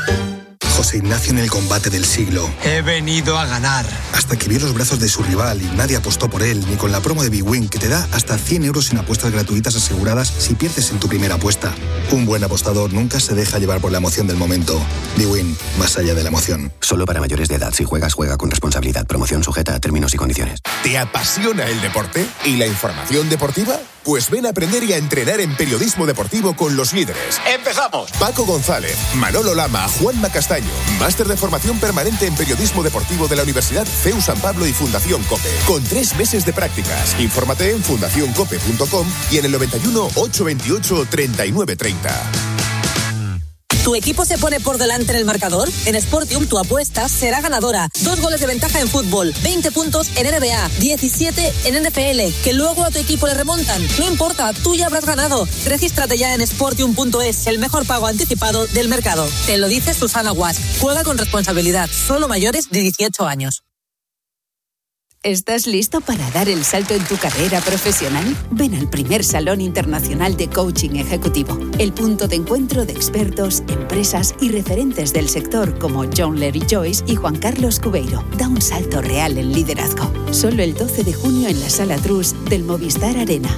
S17: José Ignacio en el combate del siglo.
S27: He venido a ganar.
S17: Hasta que vio los brazos de su rival y nadie apostó por él, ni con la promo de Big Win, que te da hasta cien euros en apuestas gratuitas aseguradas si pierdes en tu primera apuesta. Un buen apostador nunca se deja llevar por la emoción del momento. Big Win, más allá de la emoción.
S28: Solo para mayores de edad. Si juegas, juega con responsabilidad. Promoción sujeta a términos y condiciones.
S29: ¿Te apasiona el deporte y la información deportiva? Pues ven a aprender y a entrenar en periodismo deportivo con los líderes.
S24: ¡Empezamos!
S29: Paco González, Manolo Lama, Juanma Castaño. Máster de formación permanente en periodismo deportivo de la Universidad C E U San Pablo y Fundación COPE. Con tres meses de prácticas. Infórmate en fundación cope punto com y en el noventa y uno, ochocientos veintiocho, treinta y nueve treinta.
S30: ¿Tu equipo se pone por delante en el marcador? En Sportium tu apuesta será ganadora. Dos goles de ventaja en fútbol, veinte puntos en N B A, diecisiete en N F L. Que luego a tu equipo le remontan. No importa, tú ya habrás ganado. Regístrate ya en sportium punto es, el mejor pago anticipado del mercado. Te lo dice Susana Guas. Juega con responsabilidad. Solo mayores de dieciocho años.
S15: ¿Estás listo para dar el salto en tu carrera profesional? Ven al primer Salón Internacional de Coaching Ejecutivo, el punto de encuentro de expertos, empresas y referentes del sector como John Larry Joyce y Juan Carlos Cubeiro. Da un salto real en liderazgo. Solo el doce de junio en la Sala Trus del Movistar Arena.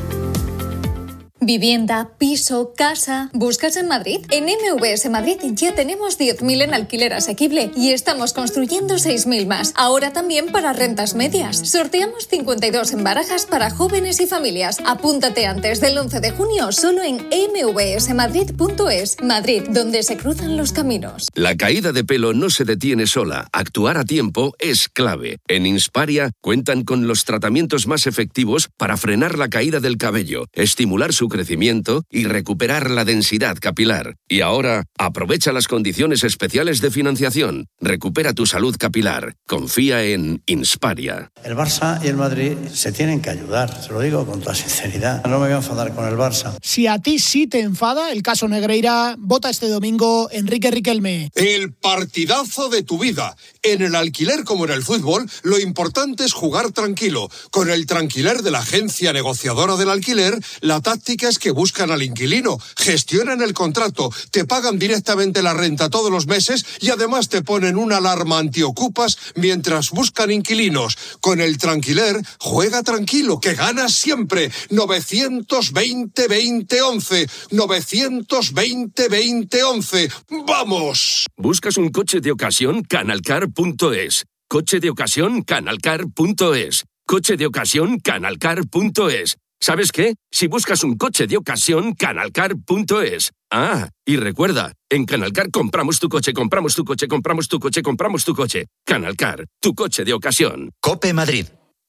S31: Vivienda, piso, casa... ¿Buscas en Madrid? En M V S Madrid ya tenemos diez mil en alquiler asequible y estamos construyendo seis mil más. Ahora también para rentas medias. Sorteamos cincuenta y dos en barajas para jóvenes y familias. Apúntate antes del once de junio solo en eme ve ese madrid punto es. Madrid, donde se cruzan los caminos.
S32: La caída de pelo no se detiene sola. Actuar a tiempo es clave. En Insparia cuentan con los tratamientos más efectivos para frenar la caída del cabello, estimular su crecimiento y recuperar la densidad capilar. Y ahora, aprovecha las condiciones especiales de financiación. Recupera tu salud capilar. Confía en Insparia.
S19: El Barça y el Madrid se tienen que ayudar, se lo digo con toda sinceridad. No me voy a enfadar con el Barça.
S33: Si a ti sí te enfada el caso Negreira, vota este domingo Enrique Riquelme.
S34: El partidazo de tu vida. En el alquiler como en el fútbol, lo importante es jugar tranquilo. Con el tranquiler de la agencia negociadora del alquiler, la táctica es que buscan al inquilino, gestionan el contrato, te pagan directamente la renta todos los meses y además te ponen una alarma antiocupas mientras buscan inquilinos. Con el Tranquiler, juega tranquilo, que ganas siempre. novecientos veinte veinte once. novecientos veinte veinte once. ¡Vamos!
S32: ¿Buscas un coche de ocasión? Canalcar punto es. Coche de ocasión, canalcar punto es. Coche de ocasión, canalcar punto es. ¿Sabes qué? Si buscas un coche de ocasión, canalcar punto es. Ah, y recuerda, en Canalcar compramos tu coche, compramos tu coche, compramos tu coche, compramos tu coche. Canalcar, tu coche de ocasión.
S12: COPE Madrid.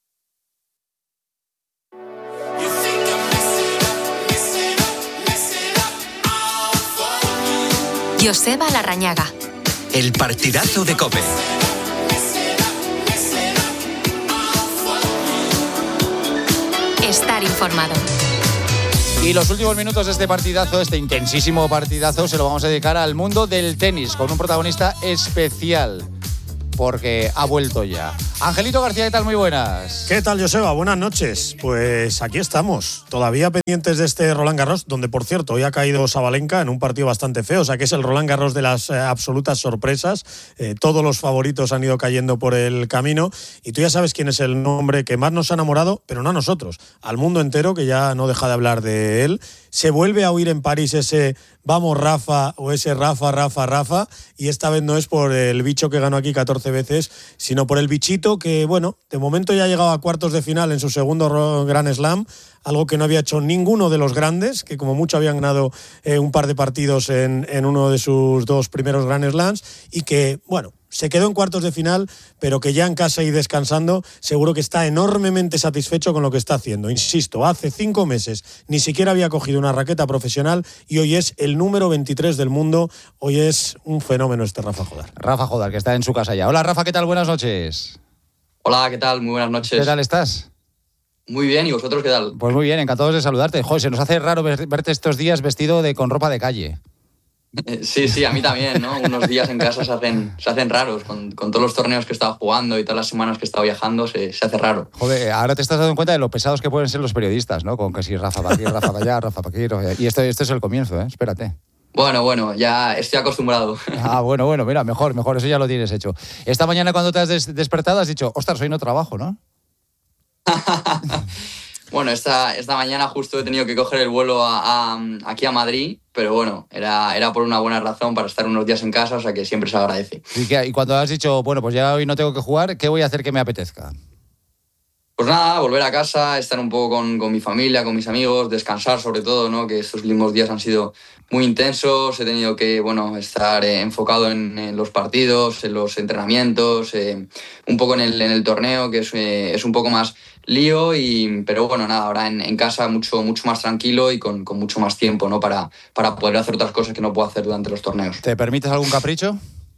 S7: Joseba Larrañaga.
S12: El partidazo de COPE.
S7: Estar informado.
S2: Y los últimos minutos de este partidazo, este intensísimo partidazo, se lo vamos a dedicar al mundo del tenis, con un protagonista especial, porque ha vuelto ya. Angelito García, ¿qué tal? Muy buenas.
S1: ¿Qué tal, Joseba? Buenas noches. Pues aquí estamos, todavía pendientes de este Roland Garros, donde, por cierto, hoy ha caído Sabalenka en un partido bastante feo, o sea que es el Roland Garros de las eh, absolutas sorpresas. Eh, todos los favoritos han ido cayendo por el camino y tú ya sabes quién es el nombre que más nos ha enamorado, pero no a nosotros, al mundo entero, que ya no deja de hablar de él. Se vuelve a oír en París ese vamos Rafa o ese Rafa, Rafa, Rafa, y esta vez no es por el bicho que ganó aquí catorce veces, sino por el bichito que, bueno, de momento ya ha llegado a cuartos de final en su segundo Grand Slam, algo que no había hecho ninguno de los grandes, que como mucho habían ganado eh, un par de partidos en, en uno de sus dos primeros Grand Slams, y que, bueno, se quedó en cuartos de final, pero que ya en casa y descansando, seguro que está enormemente satisfecho con lo que está haciendo. Insisto, hace cinco meses ni siquiera había cogido una raqueta profesional y hoy es el número veintitrés del mundo. Hoy es un fenómeno este Rafa Jodar.
S2: Rafa Jodar, que está en su casa ya. Hola, Rafa, ¿qué tal? Buenas noches.
S3: Hola, ¿qué tal? Muy buenas noches.
S2: ¿Qué tal estás?
S3: Muy bien, ¿y vosotros qué tal?
S2: Pues muy bien, encantados de saludarte. Joder, se nos hace raro verte estos días vestido de con ropa de calle.
S3: Sí, sí, a mí también, ¿no? Unos días en casa se hacen, se hacen raros, con, con todos los torneos que he estado jugando y todas las semanas que he estado viajando, se, se hace raro.
S2: Joder, ahora te estás dando cuenta de lo pesados que pueden ser los periodistas, ¿no? Con que si Rafa para aquí, Rafa para allá, Rafa para aquí. Y esto, esto es el comienzo, ¿eh? Espérate.
S3: Bueno, bueno, ya estoy acostumbrado.
S2: Ah, bueno, bueno, mira, mejor, mejor, eso ya lo tienes hecho. Esta mañana cuando te has des- despertado has dicho, ostras, hoy no trabajo, ¿no?
S3: Bueno, esta, esta mañana justo he tenido que coger el vuelo a, a, aquí a Madrid, pero bueno, era, era por una buena razón para estar unos días en casa, o sea que siempre se agradece.
S2: ¿Y, qué, y cuando has dicho, bueno, pues ya hoy no tengo que jugar, ¿qué voy a hacer que me apetezca?
S3: Pues nada, volver a casa, estar un poco con, con mi familia, con mis amigos, descansar sobre todo, ¿no? Que estos últimos días han sido muy intensos, he tenido que, bueno, estar eh, enfocado en, en los partidos, en los entrenamientos, eh, un poco en el, en el torneo, que es, eh, es un poco más lío, y, pero bueno, nada, ahora en, en casa mucho, mucho más tranquilo y con, con mucho más tiempo, ¿no? Para, para poder hacer otras cosas que no puedo hacer durante los torneos.
S2: ¿Te permites algún capricho?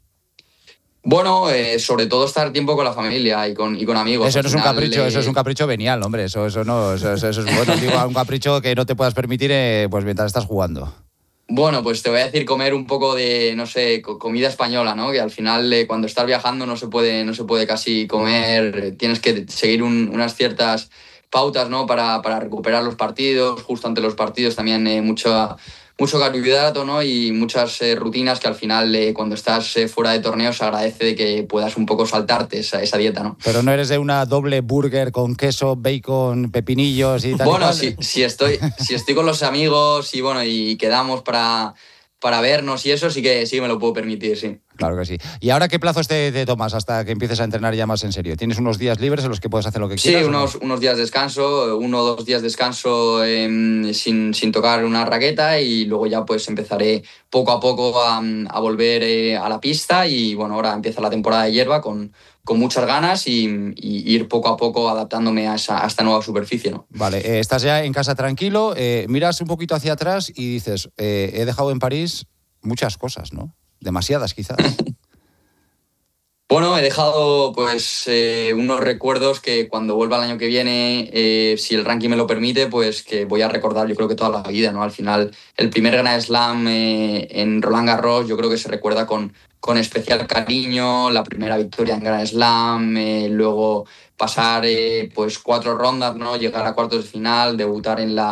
S3: Bueno, eh, sobre todo estar tiempo con la familia y con, y con amigos.
S2: Eso no es un
S3: final,
S2: capricho,
S3: eh...
S2: eso es un capricho venial, hombre. Eso, eso no, eso, eso, eso es bueno. Digo, un capricho que no te puedas permitir, eh, pues mientras estás jugando.
S3: Bueno, pues te voy a decir comer un poco de, no sé, comida española, ¿no? Que al final eh, cuando estás viajando no se puede, no se puede casi comer, tienes que seguir un, unas ciertas pautas, ¿no? Para, para recuperar los partidos, justo ante los partidos también eh, mucho, mucho carbohidrato, ¿no? Y muchas eh, rutinas que al final eh, cuando estás eh, fuera de torneos se agradece de que puedas un poco saltarte esa, esa dieta, ¿no?
S2: Pero no eres de una doble burger con queso, bacon, pepinillos y tal.
S3: Bueno,
S2: y tal.
S3: si, si, estoy, si estoy con los amigos y bueno y quedamos para, para vernos y eso, sí que sí que me lo puedo permitir, sí.
S2: Claro que sí. ¿Y ahora qué plazos te, te tomas hasta que empieces a entrenar ya más en serio? ¿Tienes unos días libres en los que puedes hacer lo que quieras?
S3: Sí, unos, unos días de descanso, uno o dos días de descanso eh, sin, sin tocar una raqueta y luego ya pues empezaré poco a poco a, a volver eh, a la pista y bueno, ahora empieza la temporada de hierba con, con muchas ganas y, y ir poco a poco adaptándome a, esa, a esta nueva superficie, ¿no?
S2: Vale, eh, estás ya en casa tranquilo, eh, miras un poquito hacia atrás y dices, eh, he dejado en París muchas cosas, ¿no? Demasiadas, quizás.
S3: Bueno, he dejado pues eh, unos recuerdos que cuando vuelva el año que viene, eh, si el ranking me lo permite, pues que voy a recordar yo creo que toda la vida, ¿no? Al final, el primer Grand Slam eh, en Roland Garros yo creo que se recuerda con, con especial cariño, la primera victoria en Grand Slam, eh, luego pasar eh, pues cuatro rondas, ¿no? Llegar a cuartos de final, debutar en la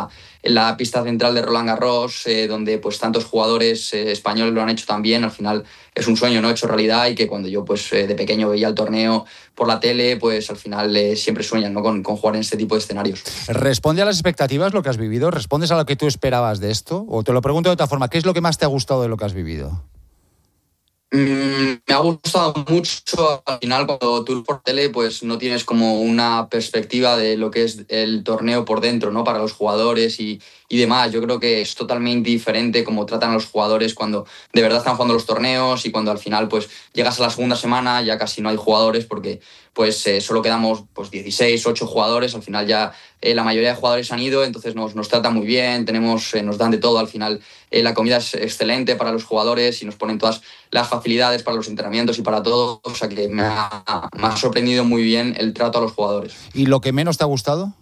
S3: en la pista central de Roland Garros, eh, donde pues tantos jugadores eh, españoles lo han hecho también. Al final es un sueño, ¿no?, hecho realidad, y que cuando yo pues eh, de pequeño veía el torneo por la tele, pues al final eh, siempre sueñan, ¿no?, con, con jugar en este tipo de escenarios.
S2: ¿Responde a las expectativas lo que has vivido? ¿Respondes a lo que tú esperabas de esto? O te lo pregunto de otra forma, ¿qué es lo que más te ha gustado de lo que has vivido?
S3: Mm, me ha gustado mucho. Al final, cuando tú por tele, pues no tienes como una perspectiva de lo que es el torneo por dentro, ¿no?, para los jugadores y, y demás. Yo creo que es totalmente diferente cómo tratan a los jugadores cuando de verdad están jugando los torneos, y cuando al final pues llegas a la segunda semana ya casi no hay jugadores, porque pues eh, solo quedamos pues dieciséis, ocho jugadores. Al final ya eh, la mayoría de jugadores han ido, entonces nos, nos tratan muy bien, tenemos, eh, nos dan de todo. Al final eh, la comida es excelente para los jugadores y nos ponen todas las facilidades para los entrenamientos y para todo. O sea que me ha, me ha sorprendido muy bien el trato a los jugadores.
S2: ¿Y lo que menos te ha gustado?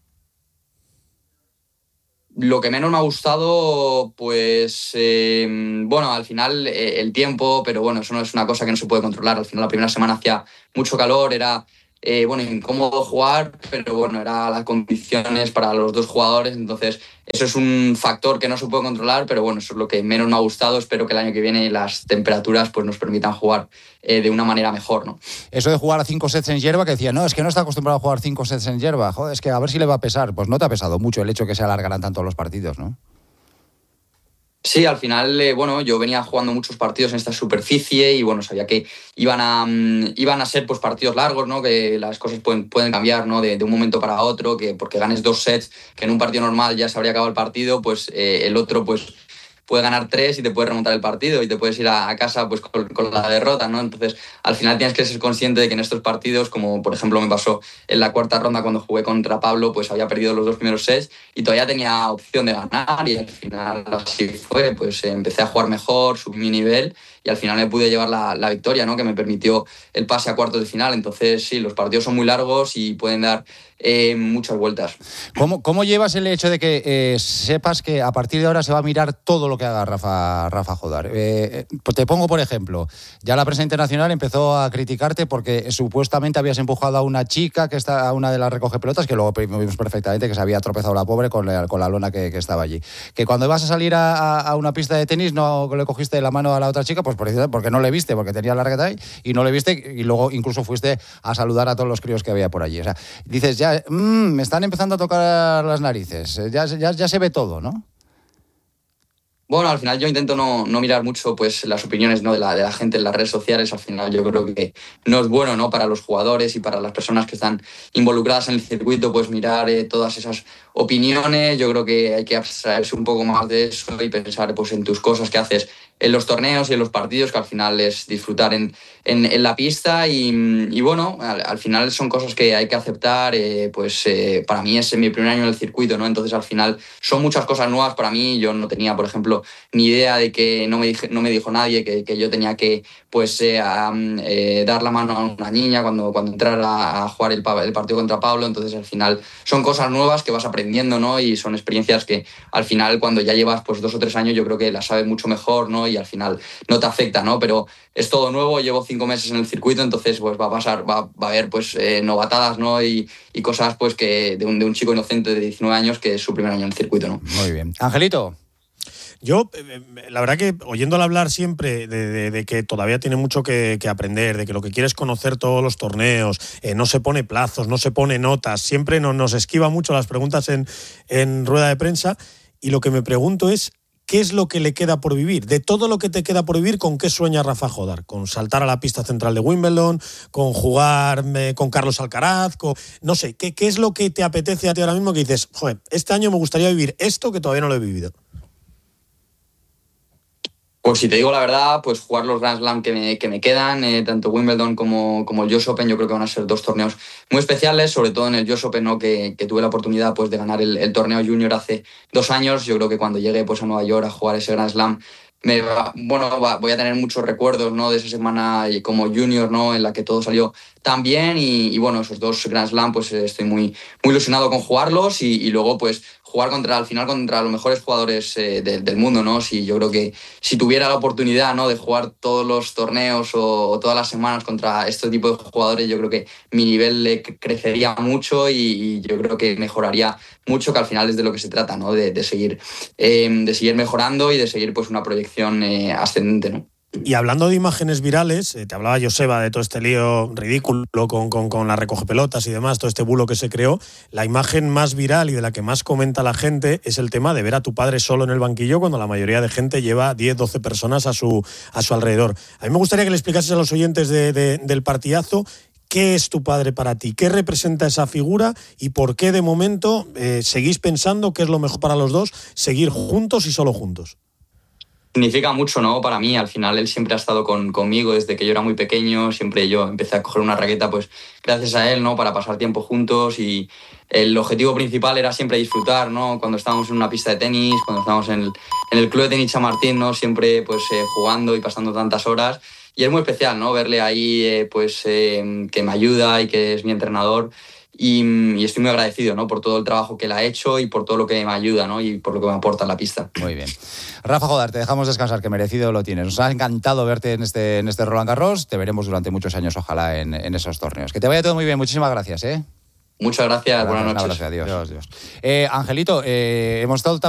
S3: Lo que menos me ha gustado, pues, eh, bueno, al final eh, el tiempo, pero bueno, eso no es una cosa que no se puede controlar. Al final la primera semana hacía mucho calor, era, eh, bueno, incómodo jugar, pero bueno, eran las condiciones para los dos jugadores, entonces eso es un factor que no se puede controlar, pero bueno, eso es lo que menos me ha gustado. Espero que el año que viene las temperaturas pues nos permitan jugar eh, de una manera mejor, ¿no?
S2: Eso de jugar a cinco sets en hierba, que decía, no, es que no está acostumbrado a jugar cinco sets en hierba, joder, es que a ver si le va a pesar. Pues no te ha pesado mucho el hecho que se alargaran tanto los partidos, ¿no?
S3: Sí, al final, eh, bueno, yo venía jugando muchos partidos en esta superficie y bueno, sabía que iban a, um, iban a ser pues partidos largos, ¿no? Que las cosas pueden, pueden cambiar, ¿no? De, de un momento para otro, que porque ganes dos sets, que en un partido normal ya se habría acabado el partido, pues eh, el otro pues puede ganar tres y te puede remontar el partido y te puedes ir a, a casa pues con, con la derrota, ¿no? Entonces, al final tienes que ser consciente de que en estos partidos, como por ejemplo me pasó en la cuarta ronda cuando jugué contra Pablo, pues había perdido los dos primeros sets y todavía tenía opción de ganar, y al final así fue. Pues eh, empecé a jugar mejor, subí mi nivel y al final me pude llevar la, la victoria, ¿no?, que me permitió el pase a cuartos de final. Entonces, sí, los partidos son muy largos y pueden dar eh, muchas vueltas.
S2: ¿Cómo, ¿Cómo llevas el hecho de que eh, sepas que a partir de ahora se va a mirar todo lo que haga Rafa, Rafa Jodar? Eh, pues te pongo por ejemplo, ya la prensa internacional empezó a criticarte porque supuestamente habías empujado a una chica, que está, a una de las recoge pelotas, que luego vimos perfectamente que se había tropezado la pobre con la, con la lona que, que estaba allí. Que cuando vas a salir a, a una pista de tenis no le cogiste la mano a la otra chica, pues porque no le viste, porque tenía la raqueta ahí y no le viste, y luego incluso fuiste a saludar a todos los críos que había por allí. O sea, dices, ya, mmm, me están empezando a tocar las narices, ya, ya, ya se ve todo, ¿no?
S3: Bueno, al final yo intento no, no mirar mucho pues las opiniones, ¿no?, de la, de la gente en las redes sociales. Al final yo creo que no es bueno, ¿no?, para los jugadores y para las personas que están involucradas en el circuito, pues mirar eh, todas esas opiniones. Yo creo que hay que abstraerse un poco más de eso y pensar pues en tus cosas que haces en los torneos y en los partidos, que al final es disfrutar en, en, en la pista y, y bueno, al, al final son cosas que hay que aceptar. Eh, pues eh, para mí es mi primer año en el circuito, ¿no? Entonces al final son muchas cosas nuevas para mí. Yo no tenía, por ejemplo, ni idea de que no me, dije, no me dijo nadie que, que yo tenía que pues eh, a, eh, dar la mano a una niña cuando, cuando entrara a jugar el, el partido contra Pablo. Entonces al final son cosas nuevas que vas aprendiendo, ¿no? Y son experiencias que al final cuando ya llevas pues dos o tres años yo creo que las sabes mucho mejor, ¿no? Y al final no te afecta, ¿no? Pero es todo nuevo, llevo cinco meses en el circuito, entonces pues va a pasar, va, va a haber pues eh, novatadas, ¿no? Y, y cosas pues que de un, de un chico inocente de diecinueve años que es su primer año en el circuito, ¿no?
S2: Muy bien. Angelito.
S1: Yo, la verdad que oyéndole hablar siempre de, de, de que todavía tiene mucho que, que aprender, de que lo que quiere es conocer todos los torneos, eh, no se pone plazos, no se pone notas, siempre no, nos esquiva mucho las preguntas en, en rueda de prensa, y lo que me pregunto es, ¿qué es lo que le queda por vivir? De todo lo que te queda por vivir, ¿con qué sueña Rafa Jodar? ¿Con saltar a la pista central de Wimbledon? ¿Con jugar eh, con Carlos Alcaraz? Con, no sé, ¿qué, ¿qué es lo que te apetece a ti ahora mismo que dices, joder, este año me gustaría vivir esto que todavía no lo he vivido?
S3: Pues si te digo la verdad, pues jugar los Grand Slam que me, que me quedan, eh, tanto Wimbledon como, como el U S Open, yo creo que van a ser dos torneos muy especiales, sobre todo en el U S Open, ¿no?, que, que tuve la oportunidad pues, de ganar el, el torneo junior hace dos años. Yo creo que cuando llegue pues, a Nueva York a jugar ese Grand Slam, me va, bueno, va, voy a tener muchos recuerdos, ¿no?, de esa semana como junior, ¿no?, en la que todo salió tan bien y, y bueno, esos dos Grand Slam, pues estoy muy, muy ilusionado con jugarlos y, y luego pues jugar contra, al final, contra los mejores jugadores eh, de, del mundo, ¿no? Si, yo creo que si tuviera la oportunidad, ¿no?, de jugar todos los torneos o, o todas las semanas contra este tipo de jugadores, yo creo que mi nivel eh, crecería mucho y, y yo creo que mejoraría mucho, que al final es de lo que se trata, ¿no? De, de, seguir, eh, de seguir mejorando y de seguir pues una proyección eh, ascendente, ¿no?
S1: Y hablando de imágenes virales, eh, te hablaba Joseba de todo este lío ridículo con, con, con la recoge pelotas y demás, todo este bulo que se creó. La imagen más viral y de la que más comenta la gente es el tema de ver a tu padre solo en el banquillo cuando la mayoría de gente lleva diez, doce personas a su, a su alrededor. A mí me gustaría que le explicases a los oyentes de, de, del partidazo qué es tu padre para ti, qué representa esa figura y por qué de momento eh, seguís pensando que es lo mejor para los dos, seguir juntos y solo juntos.
S3: Significa mucho, ¿no? Para mí, al final él siempre ha estado con, conmigo desde que yo era muy pequeño, siempre yo empecé a coger una raqueta pues gracias a él, ¿no? Para pasar tiempo juntos y el objetivo principal era siempre disfrutar, ¿no? Cuando estábamos en una pista de tenis, cuando estábamos en el, en el club de tenis Chamartín, ¿no? Siempre pues eh, jugando y pasando tantas horas y es muy especial, ¿no? Verle ahí eh, pues eh, que me ayuda y que es mi entrenador. Y, y estoy muy agradecido, ¿no?, por todo el trabajo que él ha hecho y por todo lo que me ayuda, ¿no?, y por lo que me aporta en la pista.
S2: Muy bien. Rafa Jodar, te dejamos descansar, que merecido lo tienes. Nos ha encantado verte en este, en este Roland Garros. Te veremos durante muchos años, ojalá, en, en esos torneos. Que te vaya todo muy bien. Muchísimas gracias, ¿eh?
S3: Muchas gracias. gracias
S2: buenas noches.
S3: Un abrazo,
S2: adiós. Dios, Dios. Eh, Angelito, eh, hemos estado